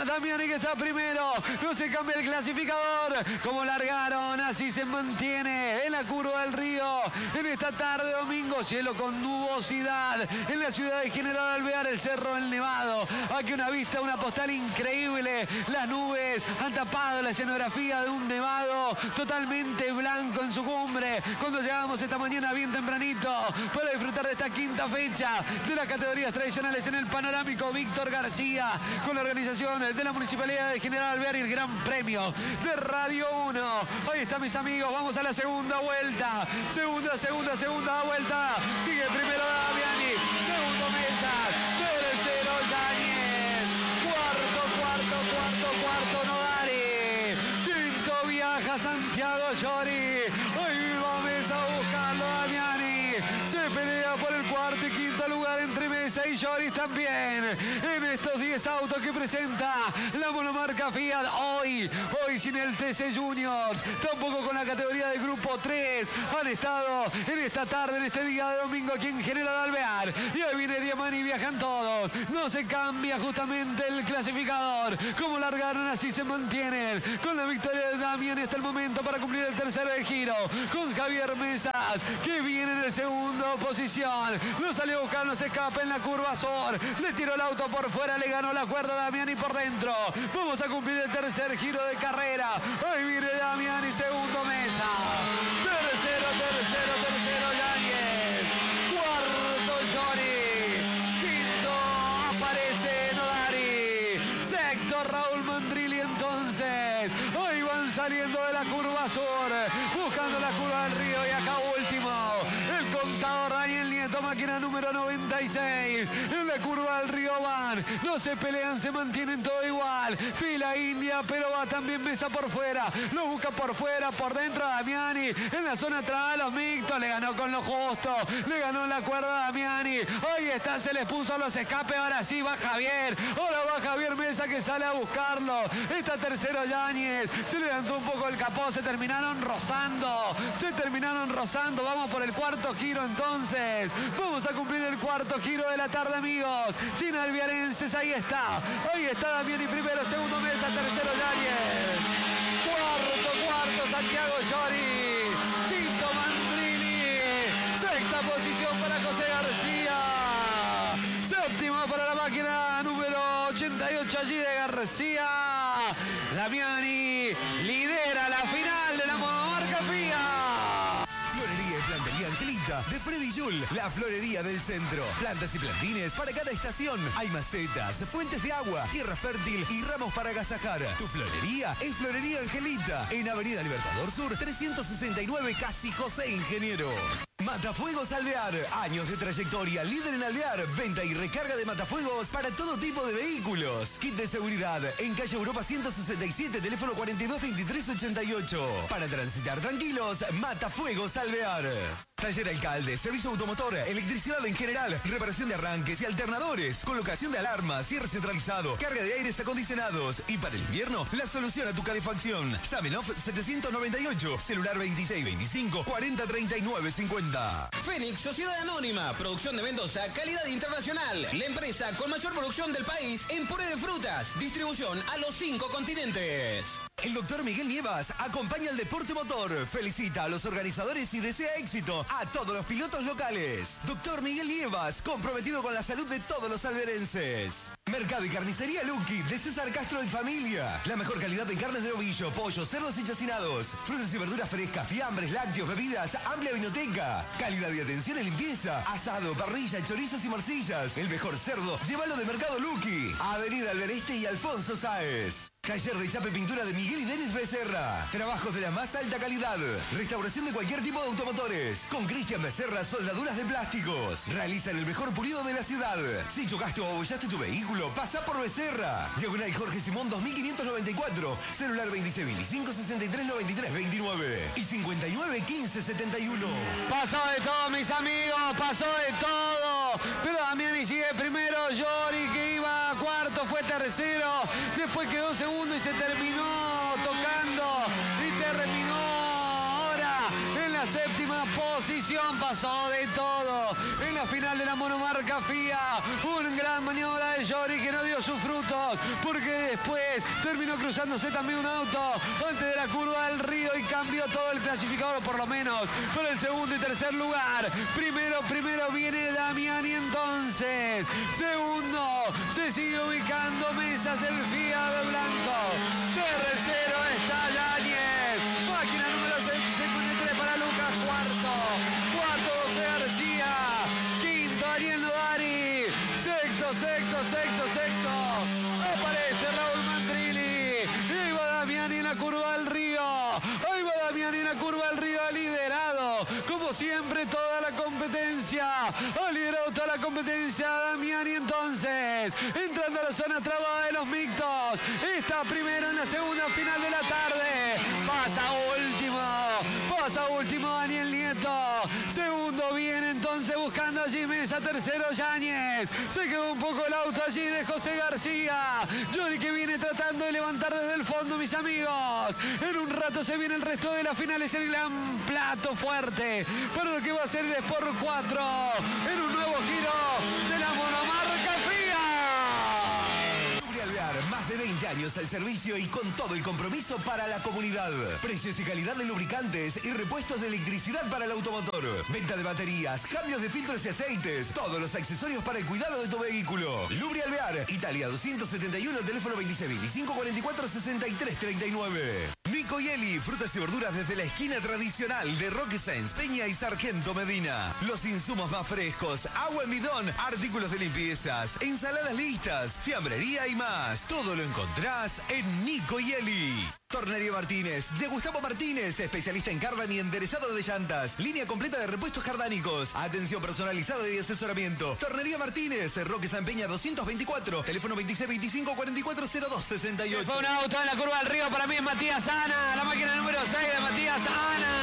Damiani que está primero. No se cambia el clasificador. Como largaron, así se mantiene en la curva del río. En esta tarde domingo, cielo con nubosidad. En la ciudad de General Alvear, el cerro El Nevado. Aquí una vista, una postal increíble. Las nubes han tapado la escenografía de un nevado totalmente blanco en su cumbre. Cuando llegamos esta mañana bien tempranito para disfrutar de esta quinta fecha de las categorías tradicionales en el panorámico Víctor García, con la organización de la Municipalidad de General Alvear y el Gran Premio de Radio uno. Ahí están mis amigos, vamos a la segunda vuelta. Segunda, segunda, segunda vuelta. Sigue primero Damiani, segundo Mesa, tercero Yáñez, cuarto, cuarto, cuarto, cuarto Nodari, quinto viaja Santiago Llori. Ahí va Mesa a buscarlo Damiani. Se pelea por el cuarto y quinto lugar entre Mesa y Lloris también. En estos diez autos que presenta la monomarca Fiat hoy, hoy sin el T C Juniors, tampoco con la categoría de grupo tres, han estado en esta tarde, en este día de domingo aquí en General Alvear. Y ahí viene Diamani, viajan todos. No se cambia justamente el clasificador. Como largaron, así se mantienen. Con la victoria de Damian hasta el momento para cumplir el tercero del giro. Con Javier Mesas, que viene en el segundo posición. Lo salió a buscar, no se escapa en la curva Sor. Le tiró el auto por fuera, le ganó la cuerda a Damiani por dentro. Vamos a cumplir el tercer giro de carrera. Ahí viene Damiani, segundo Mesa. Tercero, tercero, tercero Yáñez. Cuarto Llori. Quinto aparece Nodari. Sexto Raúl Mandrilli entonces. Hoy van saliendo de la curva Sur, buscando la curva del río y acá último. El contador Daniel Nieto, máquina número noventa y seis. En la curva del río van. No se pelean, se mantienen todo igual. Fila india, pero va también Mesa por fuera. Lo busca por fuera, por dentro Damiani. En la zona atrás los mixtos. Le ganó con lo justo. Le ganó la cuerda a Damiani. Ahí está, se les puso los escapes. Ahora sí va Javier. Ahora va Javier Mesa que sale a buscarlo. Está tercero Yáñez. Se levantó un poco el capó. Se terminaron rozando. Se terminaron rozando. Vamos por el cuarto giro entonces. Vamos a cumplir el cuarto giro de la tarde, amigos. Sin alviarenses, ahí está. Ahí está Damiani primero, segundo Mesa, tercero Yáñez. Cuarto, cuarto Santiago Llori. Quinto Mandrilli. Sexta posición para José García. Séptima para la máquina número ochenta y ocho allí de García. Damiani lidera la final de la monomarca Fiat. Florería y Plantería Angelita de Freddy Yul, la florería del centro. Plantas y plantines para cada estación. Hay macetas, fuentes de agua, tierra fértil y ramos para agasajar. Tu florería es Florería Angelita en Avenida Libertador Sur trescientos sesenta y nueve, Casi José Ingenieros. Matafuegos Alvear, años de trayectoria, líder en Alvear, venta y recarga de matafuegos para todo tipo de vehículos. Kit de seguridad en calle Europa ciento sesenta y siete, teléfono cuarenta y dos veintitrés ochenta y ocho. Para transitar tranquilos, Matafuegos Alvear. Taller Alcalde, servicio automotor, electricidad en general, reparación de arranques y alternadores, colocación de alarmas, cierre centralizado, carga de aires acondicionados y para el invierno, la solución a tu calefacción. Zamenhof setecientos noventa y ocho, celular veintiséis veinticinco cuarenta treinta y nueve cincuenta. Fénix, Sociedad Anónima, producción de Mendoza, calidad internacional. La empresa con mayor producción del país en puré de frutas. Distribución a los cinco continentes. El doctor Miguel Nievas acompaña al deporte motor, felicita a los organizadores y desea éxito a todos los pilotos locales. Doctor Miguel Nievas, comprometido con la salud de todos los alverenses. Mercado y carnicería Lucky de César Castro y familia. La mejor calidad en carnes de ovillo, pollo, cerdos y chacinados. Frutas y verduras frescas, fiambres, lácteos, bebidas, amplia vinoteca. Calidad y atención en limpieza. Asado, parrilla, chorizos y morcillas. El mejor cerdo, llévalo de Mercado Lucky. Avenida Alvereste y Alfonso Sáez. Taller de chape pintura de Miguel y Denis Becerra. Trabajos de la más alta calidad. Restauración de cualquier tipo de automotores. Con Cristian Becerra, soldaduras de plásticos. Realizan el mejor pulido de la ciudad. Si chocaste o abollaste tu vehículo, pasa por Becerra. Diagonal Jorge Simón dos mil quinientos noventa y cuatro. Celular veintiséis veinticinco sesenta y tres noventa y tres veintinueve y cincuenta y nueve quince setenta y uno. Pasó de todo, mis amigos, pasó de todo. Pero Damiani sigue primero. Llori, que iba cuarto, fue tercero. Después quedó segundo y se terminó tocando. Y terminó ahora en la séptima última posición. Pasó de todo en la final de la monomarca F I A. Una gran maniobra de Jory que no dio sus frutos, porque después terminó cruzándose también un auto antes de la curva del Río y cambió todo el clasificador, por lo menos con el segundo y tercer lugar. Primero, primero viene Damiani entonces. Segundo, se sigue ubicando Mesas, el F I A de blanco. Tercero está Yáñez. Máquina número cincuenta y tres para Lucas. Cuarto, cuarto José García. Quinto Daniel Nodari. Sexto, sexto, sexto, sexto. Aparece Raúl Mandrilli. Ahí va Damiani en la curva del Río. Ahí va Damiani en la curva del Río, liderado. Como siempre, toda la competencia. Ha liderado toda la competencia Damiani entonces. Entrando a la zona trabada de los mixtos. Está primero en la segunda final de la tarde. Pasa último. Pasa último Daniel Nieto. Segundo viene entonces buscando allí Mesa. Tercero Yáñez. Se quedó un poco el auto allí de José García. Jory que viene tratando de levantar desde el fondo, mis amigos. En un rato se viene el resto de las finales. El gran plato fuerte para lo que va a ser el Sport cuatro en un nuevo giro de la monomarca F I A. Lubri Alvear, más de veinte años al servicio y con todo el compromiso para la comunidad. Precios y calidad de lubricantes y repuestos de electricidad para el automotor. Venta de baterías, cambios de filtros y aceites. Todos los accesorios para el cuidado de tu vehículo. Lubri Alvear, Italia doscientos setenta y uno, teléfono veintiséis veinticinco cuarenta y cuatro sesenta y tres treinta y nueve. Nico y Eli, frutas y verduras desde la esquina tradicional de Roque Sáenz Peña y Sargento Medina. Los insumos más frescos, agua en bidón, artículos de limpiezas, ensaladas listas, fiambrería y más. Todo lo encontrás en Nico y Eli. Tornería Martínez, de Gustavo Martínez, especialista en cardan y enderezado de llantas. Línea completa de repuestos cardánicos. Atención personalizada y asesoramiento. Tornería Martínez, Roque San Peña doscientos veinticuatro, teléfono veintiséis veinticinco cuarenta y cuatro cero dos sesenta y ocho. Fue un auto en la curva del Río, para mí es Matías Ana, la máquina número seis de Matías Ana.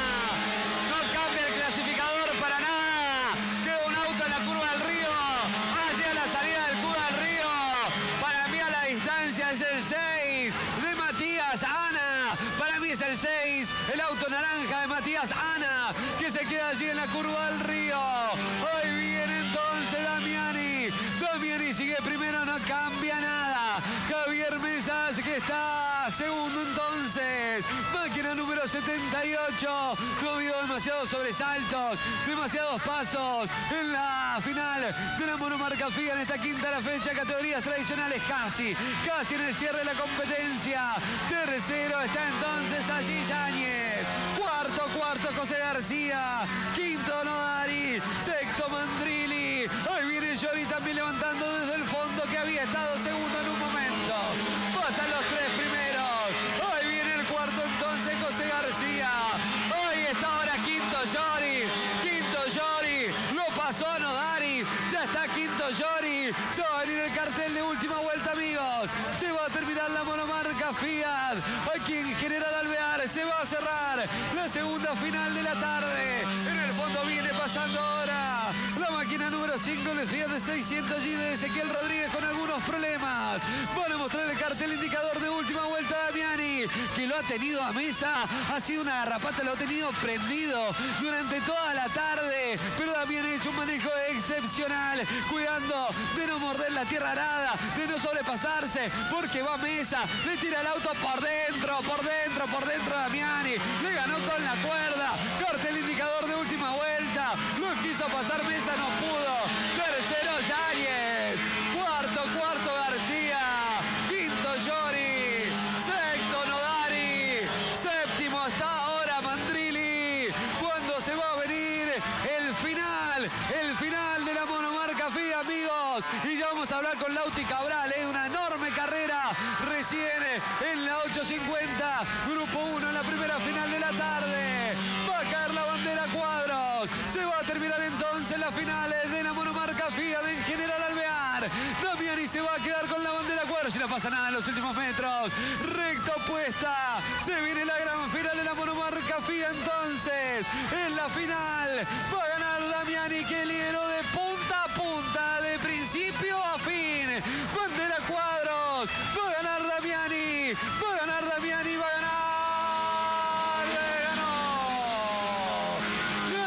No cambia el clasificador para nada. Queda un auto en la curva del Río, hacia la salida del curva del Río. Para mí a la distancia es el seis de Matías Ana. Para mí es el seis, el auto naranja de Matías Ana, que se queda allí en la curva del Río. Hoy viene entonces Damiani. Damiani sigue primero, no cambia nada. Javier Mesas que está segundo entonces. Máquina número setenta y ocho. No ha habido demasiados sobresaltos, demasiados pasos en la final de la monomarca F I A en esta quinta la fecha. Categorías tradicionales casi, casi en el cierre de la competencia. Tercero está entonces allí Yáñez. Cuarto, cuarto José García. Quinto Nodari. Sexto Mandrilli. Hoy viene Jory también levantando desde el fondo, que había estado segundo en un momento. Pasan los tres primeros. Hoy viene el cuarto entonces José García. Hoy está ahora quinto Jory. Quinto Jory. Lo pasó a Nodari. Ya está quinto Jory. Se va a venir el cartel de última vuelta, amigos. Se va a terminar la monomarca Fiat. Aquí en General Alvear se va a cerrar la segunda final de la tarde. En el fondo viene pasando ahora la máquina número cinco, el Fiat de seiscientos G de Ezequiel Rodríguez con algunos problemas. Van a mostrar el cartel indicador de última vuelta de Damiani, que lo ha tenido a Mesa. Ha sido una garrapata, lo ha tenido prendido durante toda la tarde. Pero Damiani ha hecho un manejo excepcional, cuidando de no morder la tierra arada, de no sobrepasarse, porque va Mesa, le tira el auto por dentro, por dentro, por dentro Damiani. Le ganó con la cuerda. Cartel indicador de última vuelta. Lo quiso pasar Mesa, no pudo. Tercero Yáñez. Cuarto, cuarto García. Quinto Jory. Sexto Nodari. Séptimo está ahora Mandrilli. Cuando se va a venir el final, el final de la monomarca F I A, amigos. Y ya vamos a hablar con Lauti Cabral, ¿eh? Una enorme carrera recién en la ocho cincuenta. Grupo uno en la primera final de la tarde. Va a caer la bandera Cuadros. Se va a terminar entonces las finales de la monomarca F I A de General Alvear. Damiani se va a quedar con la bandera Cuadros y no pasa nada en los últimos metros. Recta opuesta. Se viene la gran final de la monomarca F I A entonces. En la final va a ganar Damiani, que lideró de punta a punta, de principio a fin. Bandera Cuadros. Va a ganar Damiani. Va a ganar Damiani. Va a ganar. Le ganó.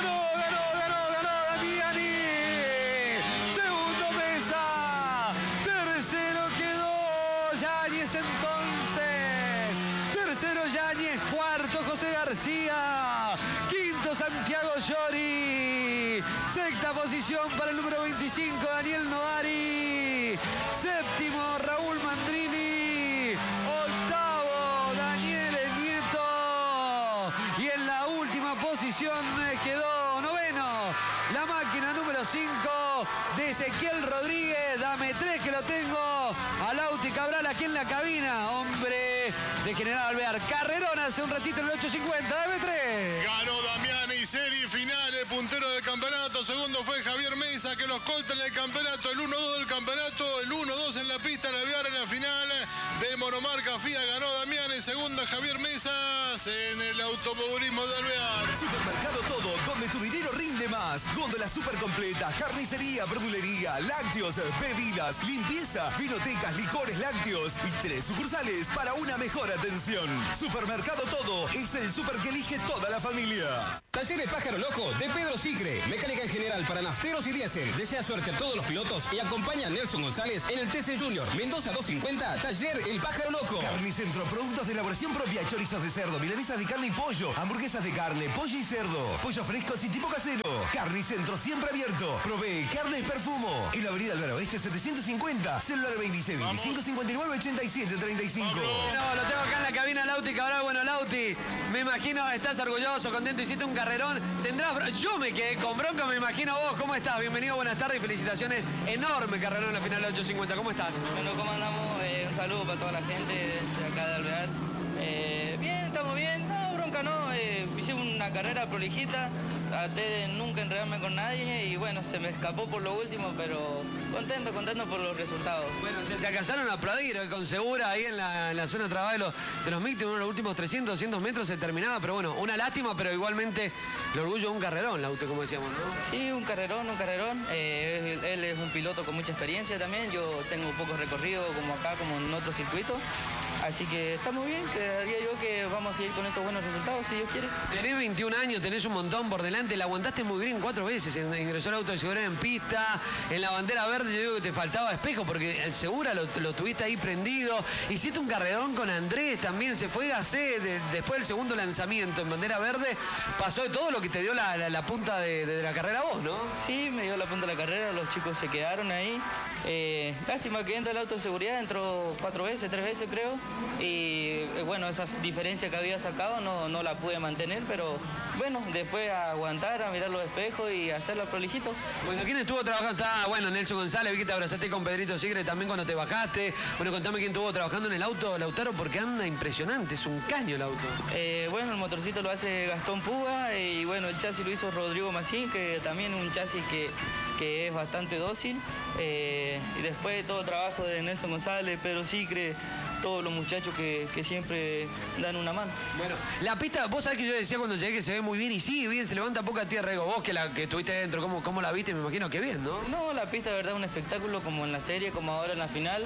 Pollori. Sexta posición para el número veinticinco, Daniel Nodari. Séptimo, Raúl Mandrini. Octavo, Daniel Nieto. Y en la última posición quedó noveno, la máquina número cinco de Ezequiel Rodríguez. Dame tres que lo tengo. A Lauti Cabral aquí en la cabina. Hombre de General Alvear. Carrerón hace un ratito en el ocho cincuenta. Dame tres. Ganó Damiani, serie final, el puntero del campeonato. Segundo fue Javier Mesa, que los corta en el campeonato. El uno dos del campeonato, el uno dos en la pista de Alvear en la final de monomarca F I A. Ganó Damiani, segunda Javier Mesas en el automovilismo de Alvear. Supermercado Todo, donde tu dinero rinde más. Góndola super completa, carnicería, verdulería, lácteos, bebidas, limpieza, vinotecas, licores, lácteos y tres sucursales para una mejor atención. Supermercado Todo es el super que elige toda la familia. Taller El Pájaro Loco de Pedro Sicre. Mecánica en general para nafteros y diésel. Desea suerte a todos los pilotos y acompaña a Nelson González en el T C Junior. Mendoza doscientos cincuenta, Taller El Pájaro Loco. Carnicentro, productos de elaboración propia, chorizos de cerdo, milanesas de carne y pollo, hamburguesas de carne, pollo y cerdo, pollos frescos y tipo casero. Carnicentro siempre abierto. Provee carne y perfumo. En la avenida Alvear Oeste setecientos cincuenta, celular veintiséis veinticinco cincuenta y nueve ochenta y siete treinta y cinco. No, lo tengo acá en la cabina, Lauti Cabral. Bueno, Lauti, me imagino estás orgulloso, contento, hiciste un carrerón. Tendrás, bro- yo me quedé con bronca, me imagino vos. ¿Cómo estás? Bienvenido, buenas tardes y felicitaciones. Enorme carrerón en la final del ocho cincuenta. ¿Cómo estás? Bueno, ¿cómo andamos? Eh, un saludo para toda la gente de acá de Alvear. Eh, bien, estamos bien. No, bronca no. Eh, hicimos una carrera prolijita. Traté de nunca enredarme con nadie y bueno, se me escapó por lo último, pero contento, contento por los resultados. Bueno, se alcanzaron a aplaudir eh, con Segura ahí en la, en la zona de trabajo de los, de los mixtos. En los últimos trescientos, doscientos metros se terminaba, pero bueno, una lástima, pero igualmente el orgullo de un carrerón, Lauti, como decíamos, ¿no? Sí, un carrerón, un carrerón. Eh, él, él es un piloto con mucha experiencia también. Yo tengo poco recorrido como acá, como en otro circuito. Así que estamos bien, creería yo que vamos a seguir con estos buenos resultados, si Dios quiere. Tenés veintiún años, tenés un montón por delante, la aguantaste muy bien cuatro veces, ingresó el auto de Segura en pista, en la bandera verde yo digo que te faltaba espejo porque el Segura lo, lo tuviste ahí prendido, hiciste un carrerón con Andrés también, se fue Gacé de, después del segundo lanzamiento en bandera verde, pasó de todo lo que te dio la, la, la punta de, de la carrera vos, ¿no? Sí, me dio la punta de la carrera, los chicos se quedaron ahí. Eh, lástima que entra el auto de seguridad, entró cuatro veces, tres veces creo. Y eh, bueno, esa diferencia que había sacado no, no la pude mantener, pero bueno, después a aguantar, a mirar los espejos y hacerlo prolijito. Bueno, ¿quién estuvo trabajando? Está, bueno, Nelson González, vi que te abrazaste con Pedrito Sigre también cuando te bajaste. Bueno, contame quién estuvo trabajando en el auto, Lautaro, porque anda impresionante, es un caño el auto. Eh, bueno, el motorcito lo hace Gastón Puga y bueno, el chasis lo hizo Rodrigo Macín, que también es un chasis que, que es bastante dócil. Eh, y después todo el trabajo de Nelson González, Pedro Sicre, todos los muchachos que, que siempre dan una mano. Bueno, la pista, vos sabés que yo decía cuando llegué que se ve muy bien y sí, bien, se levanta poca tierra. Digo, vos que la que estuviste dentro, ¿cómo, cómo la viste? Me imagino que bien, ¿no? No, la pista de verdad es un espectáculo como en la serie, como ahora en la final.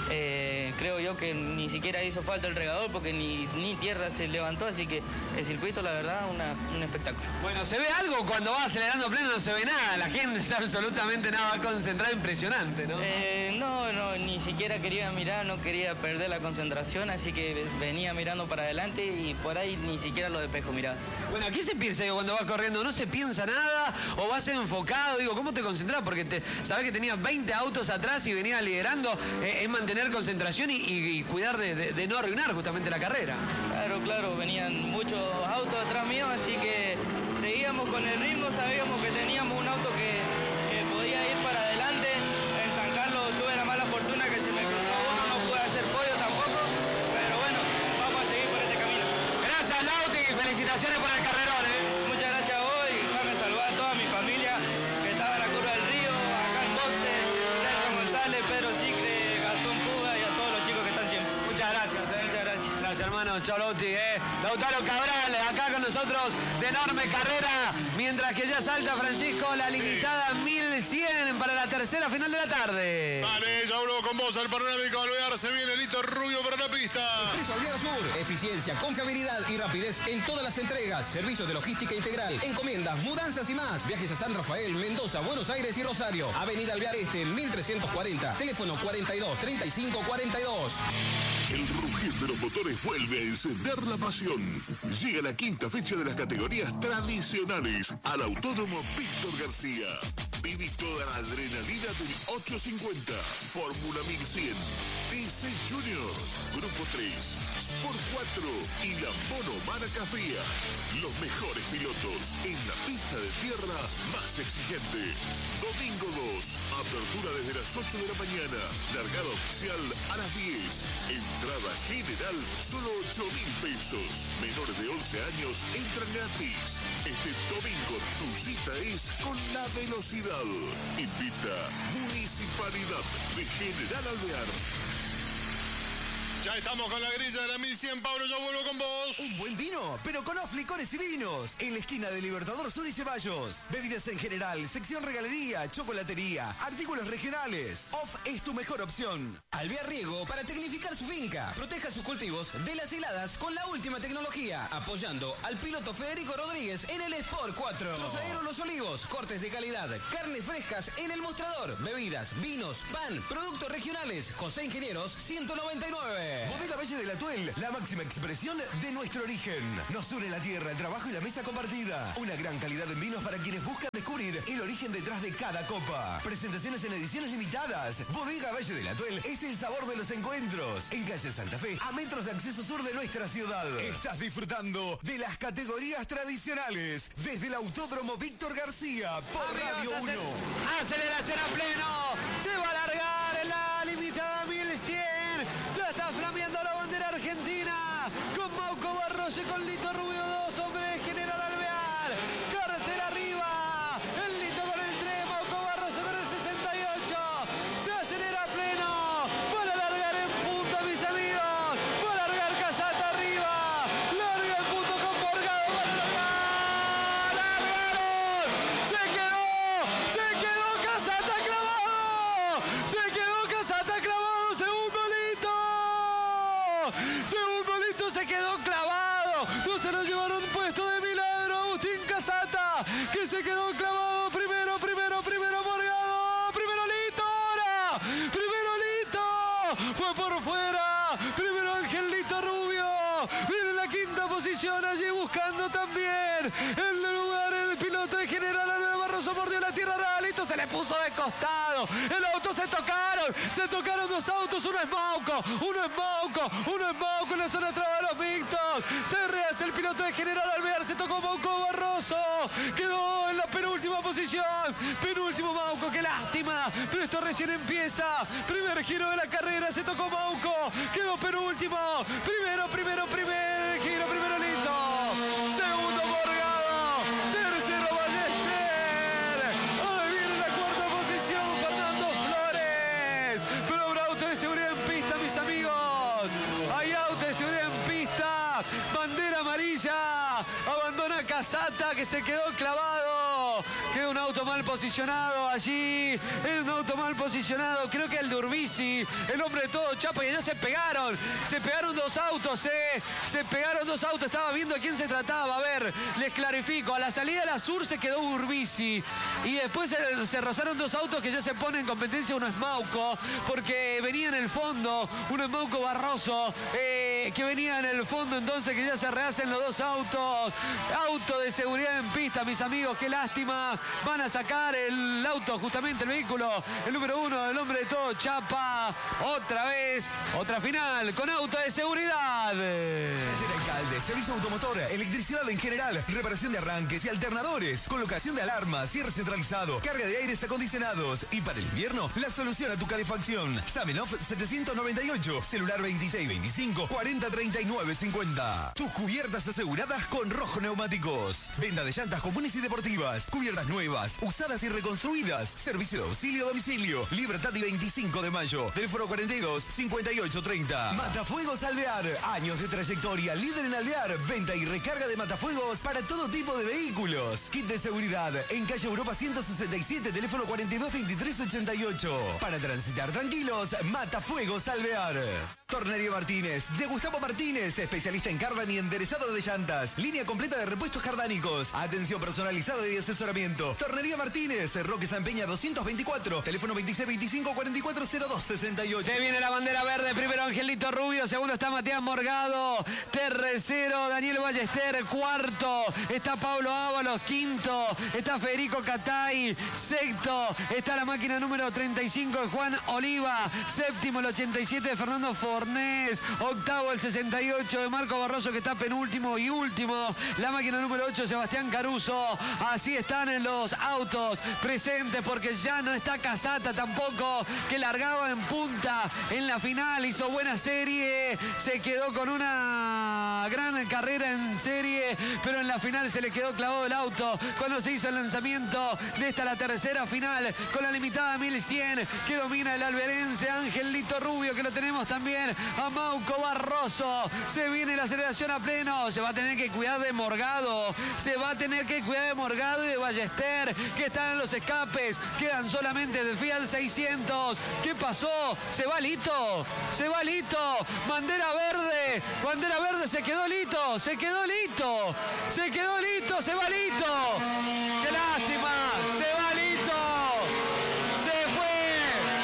Eh, creo yo que ni siquiera hizo falta el regador porque ni, ni tierra se levantó, así que el circuito, la verdad, una, un espectáculo. Bueno, se ve algo cuando va acelerando pleno, no se ve nada, la gente es absolutamente nada, va concentrada, impresionante, ¿no? Eh, no, no, ni siquiera quería mirar, no quería perder la concentración, así que venía mirando para adelante y por ahí ni siquiera los espejos miraba. Bueno, ¿qué se piensa digo, cuando vas corriendo? ¿No se piensa nada o vas enfocado? Digo, ¿cómo te concentras? Porque te, sabés que tenías veinte autos atrás y venías liderando, eh, es mantener concentración y, y, y cuidar de, de, de no arruinar justamente la carrera. Claro, claro, venían muchos autos atrás mío, así que seguíamos con el ritmo, sabíamos que teníamos un auto que, que podía ir para adelante. En San Carlos tuve la mala fortuna que se me cruzó uno, no pude hacer pollo tampoco, pero bueno, vamos a seguir por este camino. Gracias, Lauti, felicitaciones por el carrerón, ¿eh? Muchas gracias a vos y déjame saludar a toda mi familia que estaba en la curva del río, acá en Boxe, Nelson González, Pedro Sicre, Gastón Puga y a todos los chicos que están siempre. Muchas gracias, ¿eh? Muchas gracias. Gracias, hermano. Chao, Lauti, ¿eh? Lautaro Cabral, acá con nosotros, de enorme carrera, mientras que ya salta Francisco, la limitada mil cien para la tercera final de la tarde. Vale, ya hablo con vos al panorámico Alvear, se viene Lito Rubio para la pista. Expreso Alvear Sur, eficiencia, confiabilidad y rapidez en todas las entregas. Servicio de logística integral, encomiendas, mudanzas y más. Viajes a San Rafael, Mendoza, Buenos Aires y Rosario. Avenida Alvear Este, mil trescientos cuarenta. Teléfono cuarenta y dos, treinta y cinco, cuarenta y dos. El rugir de los motores vuelve a encender la pasión. Llega la quinta fecha de las categorías tradicionales al Autódromo Víctor García. Viví toda la adrenalina del ochocientos cincuenta, Fórmula mil cien, T C Junior, Grupo tres, Sport cuatro y la Monomana Fría. Los mejores pilotos en la pista de tierra más exigente. Domingo dos, apertura desde las ocho de la mañana, largada oficial a las diez. Entrada general solo ocho mil pesos. Menores de once años entran gratis. Este domingo tu cita es con la velocidad. Invita Municipalidad de General Alvear. Ya estamos con la grilla de la mil cien, Pablo, yo vuelvo con vos. Un buen vino, pero con Off Licores y Vinos. En la esquina de Libertador Sur y Ceballos. Bebidas en general, sección regalería, chocolatería, artículos regionales. Off es tu mejor opción. Alvear Riego para tecnificar su finca. Proteja sus cultivos de las heladas con la última tecnología. Apoyando al piloto Federico Rodríguez en el Sport cuatro. Trozadero Los Olivos, cortes de calidad, carnes frescas en el mostrador. Bebidas, vinos, pan, productos regionales. José Ingenieros ciento noventa y nueve. Bodega Valle del Atuel, la máxima expresión de nuestro origen. Nos une la tierra, el trabajo y la mesa compartida. Una gran calidad en vinos para quienes buscan descubrir el origen detrás de cada copa. Presentaciones en ediciones limitadas. Bodega Valle del Atuel es el sabor de los encuentros. En calle Santa Fe, a metros de acceso sur de nuestra ciudad. Estás disfrutando de las categorías tradicionales desde el Autódromo Víctor García por Amigos, Radio acel- uno. Aceleración a pleno. Se va a largar en la limitada mil cien. Ya está flameando la bandera argentina. Con Mauco Barros y con Lito Rubio, dos hombres General Alvear. Cartel arriba. El Lito con el tres. Mauco Barros con el sesenta y ocho. Se acelera a pleno. Van a largar en punta, mis amigos. Va a largar Casata arriba. Larga en punto con Borgado. Va a largar. ¡Largaron! ¡Se quedó! ¡Se quedó Casata clavado! ¡Se quedó Casata clavado! ¡Segundo Lito! ¡Segundo Lito se quedó clavado! ¡No se lo llevaron puesto de milagro! Agustín Casata, que se quedó clavado. Primero, primero, primero Borgado. Primero Lito ahora. Primero Lito. Fue por fuera. Primero Angelito Rubio. Viene en la quinta posición allí buscando también el lugar el piloto de General Alvear. Barroso mordió la tierra. Realito se le puso de costado. El auto se tocaron. Se tocaron dos autos. Uno es Mauco. Uno es Mauco. Uno es Mauco en la zona traba de los Victos. Se rehace el piloto de General Alvear. Se tocó Mauco Barroso. Quedó en la penúltima posición. Penúltimo Mauco. Qué lástima. Pero esto recién empieza. Primer giro de la carrera. Se tocó Mauco. Quedó penúltimo. Primero, primero, primer giro. Primero Lito. Segundo Borgado. Tercero Ballester. Ahí viene la cuarta posición. Fernando Flores. Pero habrá auto de seguridad en pista, mis amigos. Hay auto de seguridad en pista. Bandera amarilla. Abandona Casata, que se quedó clavado. Queda un auto mal posicionado allí. Es un auto mal posicionado. Creo que el de Urbisi. El hombre de todo chapa. Y ya se pegaron. Se pegaron dos autos, eh. Se pegaron dos autos. Estaba viendo a quién se trataba. A ver, les clarifico. A la salida de la sur se quedó Urbisi. Y después se, se rozaron dos autos que ya se ponen en competencia. Uno es Mauco, porque venía en el fondo. Uno es Mauco Barroso, eh, que venía en el fondo. Entonces que ya se rehacen los dos autos. Auto de seguridad en pista, mis amigos. Qué lástima. Van a sacar el auto, justamente el vehículo. El número uno, el hombre de todo chapa. Otra vez, otra final con auto de seguridad. Taller Alcalde, servicio automotor, electricidad en general, reparación de arranques y alternadores, colocación de alarmas, cierre centralizado, carga de aires acondicionados y para el invierno, la solución a tu calefacción. Samenov setecientos noventa y ocho, celular veintiséis veinticinco cuarenta treinta y nueve cincuenta. Tus cubiertas aseguradas con Rojo Neumáticos. Venta de llantas comunes y deportivas, cubiertas nuevas, usadas y reconstruidas. Servicio de auxilio a domicilio. Libertad y veinticinco de mayo. Teléfono cuarenta y dos cincuenta y ocho treinta. Matafuegos Alvear. Años de trayectoria. Líder en Alvear. Venta y recarga de matafuegos para todo tipo de vehículos. Kit de seguridad. En calle Europa ciento sesenta y siete. Teléfono cuarenta y dos veintitrés ochenta y ocho. Para transitar tranquilos. Matafuegos Alvear. Tornería Martínez. De Gustavo Martínez. Especialista en cardan y enderezado de llantas. Línea completa de repuestos cardánicos. Atención personalizada y asesoramiento. Tornería Tornería Martínez, Roque San Peña doscientos veinticuatro, teléfono veintiséis veinticinco cuarenta y cuatro cero dos sesenta y ocho. Se viene la bandera verde, primero Angelito Rubio, segundo está Matías Morgado, tercero Daniel Ballester, cuarto está Pablo Ábalos, quinto está Federico Catay, sexto está la máquina número treinta y cinco de Juan Oliva, séptimo el ochenta y siete de Fernando Fornés, octavo el sesenta y ocho de Marco Barroso, que está penúltimo, y último la máquina número ocho Sebastián Caruso. Así están en los autos presentes, porque ya no está Casata tampoco, que largaba en punta en la final, hizo buena serie, se quedó con una gran carrera en serie, pero en la final se le quedó clavado el auto cuando se hizo el lanzamiento de esta, la tercera final, con la limitada mil cien que domina el alberense Angelito Rubio, que lo tenemos también a Mauco Barroso. Se viene la aceleración a pleno, se va a tener que cuidar de Morgado, se va a tener que cuidar de Morgado y de Ballester, que están en los escapes, quedan solamente del Fiat seiscientos. ¿Qué pasó? ¿Se va Lito? ¿Se va Lito? Bandera verde, bandera verde, se quedó Lito, se quedó Lito, se quedó Lito, se va Lito. ¡Qué lástima! Se va Lito. Se fue.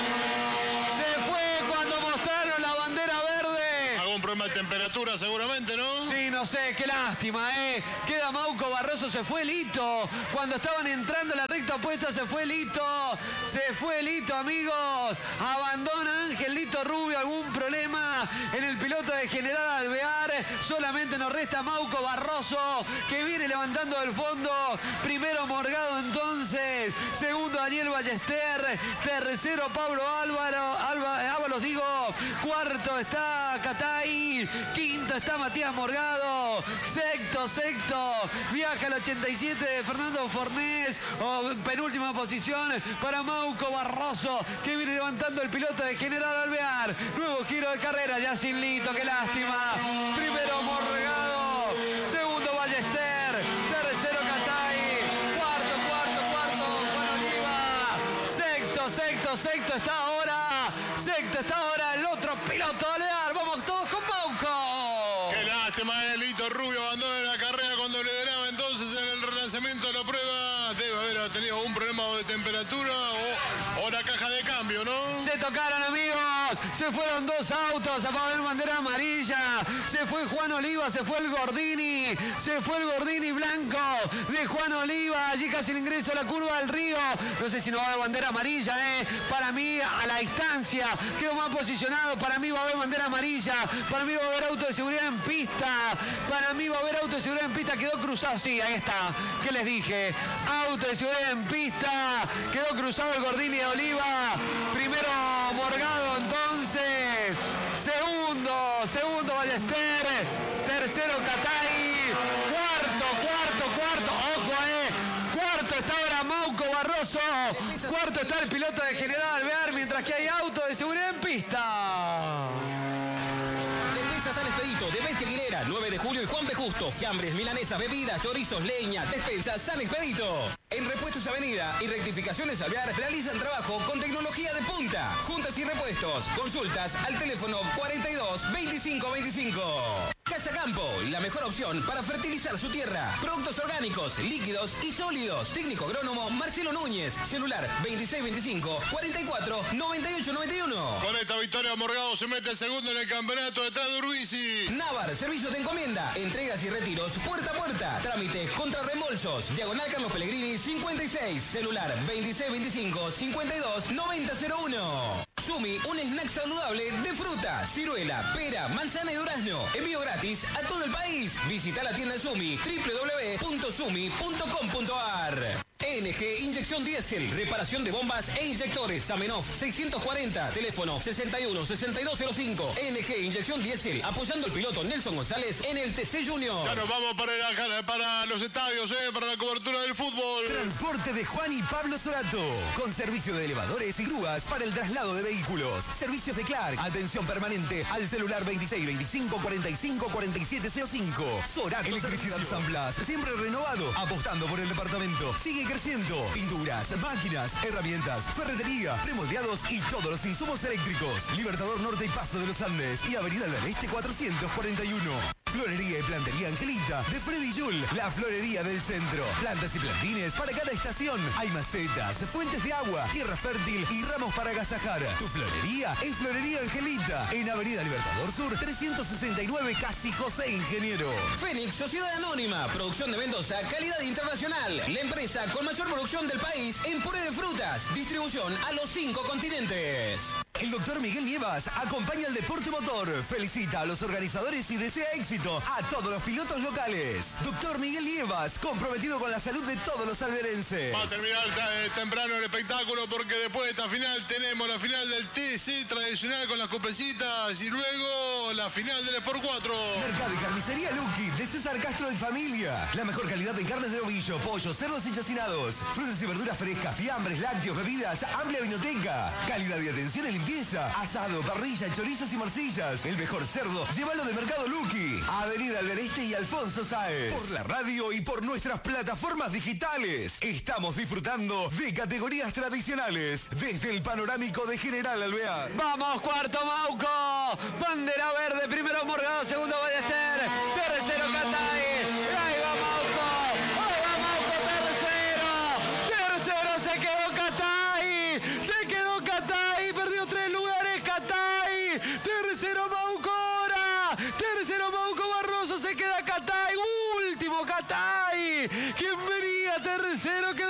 Se fue cuando mostraron la bandera verde. Algún problema de temperatura seguramente, ¿no? Sí, no sé, qué lástima, ¿eh? Queda Mauco Barroso, se fue Lito. Cuando estaban entrando a la recta opuesta, se fue Lito. Se fue Lito, amigos. Abandona Angelito Rubio. Algún problema en el piloto de General Alvear. Solamente nos resta Mauco Barroso, que viene levantando del fondo. Primero Morgado, entonces. Segundo Daniel Ballester. Tercero Pablo Álvaro. Alba, Ábalos, digo. Cuarto está Catay. Quinto está Matías Morgado. Sexto, sexto. Viaja al ochenta y siete de Fernando Fornés. Oh, penúltima posición para Mauco Barroso, que viene levantando el piloto de General Alvear. Nuevo giro de carrera, ya sin Lito, qué lástima. Primero Morgado. Segundo Ballester. Tercero Catay. Cuarto, cuarto, cuarto Juan Oliva. Sexto, sexto, sexto está ahora. Sexto está ahora el otro piloto de Alvear. Vamos todos con Mauco. Qué lástima, eh, Lito Rubio abandona la carrera cuando lideraba entonces en el relanzamiento de la prueba. Debe haber tenido un problema de temperatura o, o la caja de cambio, ¿no? Se tocaron, amigos. Se fueron dos autos a poner bandera amarilla. Se fue Juan Oliva, se fue el Gordini. Se fue el Gordini blanco de Juan Oliva. Allí casi el ingreso a la curva del río. No sé si no va a haber bandera amarilla, ¿eh? Para mí, a la distancia, quedó más posicionado. Para mí va a haber bandera amarilla. Para mí va a haber auto de seguridad en pista. Para mí va a haber auto de seguridad en pista. Quedó cruzado. Sí, ahí está. ¿Qué les dije? Auto de seguridad en pista. Quedó cruzado el Gordini de Oliva. Primero Morgado, entonces. Segundo, segundo Ballester. Tercero Catay. Cuarto, cuarto, cuarto. Ojo, eh. Cuarto está ahora Mauco Barroso. Cuarto está el piloto de General Alvear, mientras que hay auto de seguridad en pista. San Expedito de Bestia Aguilera, nueve de julio y Juan B. Justo. Fiambres, milanesas, bebidas, chorizos, leña, despensa, San Expedito. En Repuestos Avenida y Rectificaciones Alvear realizan trabajo con tecnología de punta. Juntas y repuestos. Consultas al teléfono cuarenta y dos veinticinco veinticinco. Casa Campo, la mejor opción para fertilizar su tierra. Productos orgánicos, líquidos y sólidos. Técnico agrónomo Marcelo Núñez. Celular veintiséis veinticinco cuarenta y cuatro noventa y ocho noventa y uno. Con esta victoria Morgado se mete segundo en el campeonato detrás de Urbisi. Navar, servicio de encomienda, entregas y retiros puerta a puerta. Trámites contra reembolsos. Diagonal Carlos Pellegrini cincuenta y seis. Celular veintiséis veinticinco cincuenta y dos noventa cero uno. Sumi, un snack saludable de fruta, ciruela, pera, manzana y durazno. Envío gratis a todo el país. Visita la tienda Sumi, doble u doble u doble u punto sumi punto com punto a r. E N G Inyección Diésel, reparación de bombas e inyectores. Zamenhof seiscientos cuarenta, teléfono sesenta y uno sesenta y dos cero cinco. E N G Inyección Diésel, apoyando al piloto Nelson González en el T C Junior. Ya nos vamos para, la, para los estadios, eh, para la cobertura del fútbol. Transporte de Juan y Pablo Sorato, con servicio de elevadores y grúas para el traslado de vehículos. Servicios de Clark, atención permanente al celular veintiséis veinticinco cuarenta y cinco cuarenta y siete cero cinco. Sorato Electricidad San Blas, siempre renovado, apostando por el departamento. Sigue creciendo. Pinturas, máquinas, herramientas, ferretería, premoldeados y todos los insumos eléctricos. Libertador Norte y Paso de los Andes y Avenida del Este cuatrocientos cuarenta y uno. Florería y plantería Angelita de Freddy Yul, la florería del centro. Plantas y plantines para cada estación. Hay macetas, fuentes de agua, tierra fértil y ramos para agasajar. Tu florería es Florería Angelita en Avenida Libertador Sur trescientos sesenta y nueve, Casi José Ingeniero. Fénix Sociedad Anónima, producción de Mendoza, calidad internacional. La empresa con mayor producción del país en puré de frutas. Distribución a los cinco continentes. El doctor Miguel Nievas acompaña al deporte motor. Felicita a los organizadores y desea éxito a todos los pilotos locales. Doctor Miguel Nievas, comprometido con la salud de todos los alberenses. Va a terminar eh, temprano el espectáculo porque después de esta final tenemos la final del T C tradicional con las copecitas y luego la final del Sport cuatro. Mercado y carnicería Lucky de César Castro y familia. La mejor calidad en carnes de ovillo, pollo, cerdos y chacinados. Frutas y verduras frescas, fiambres, lácteos, bebidas, amplia vinoteca. Calidad y atención en limpieza. Asado, parrilla, chorizos y morcillas. El mejor cerdo, llévalo de Mercado Lucky. Avenida Albereste y Alfonso Sáez. Por la radio y por nuestras plataformas digitales. Estamos disfrutando de categorías tradicionales desde el panorámico de General Alvear. Vamos, cuarto Mauco. Bandera verde, primero Morgado, segundo Ballester, tercero Catay. Ahí va Mauco. Ahí va Mauco, tercero. Tercero se quedó Catay. Se quedó Catay. Perdió tres lugares Catay. Tercero Mauco ahora. Tercero Mauco Barroso. Se queda Catay. Último Catay. ¿Quién venía tercero? Que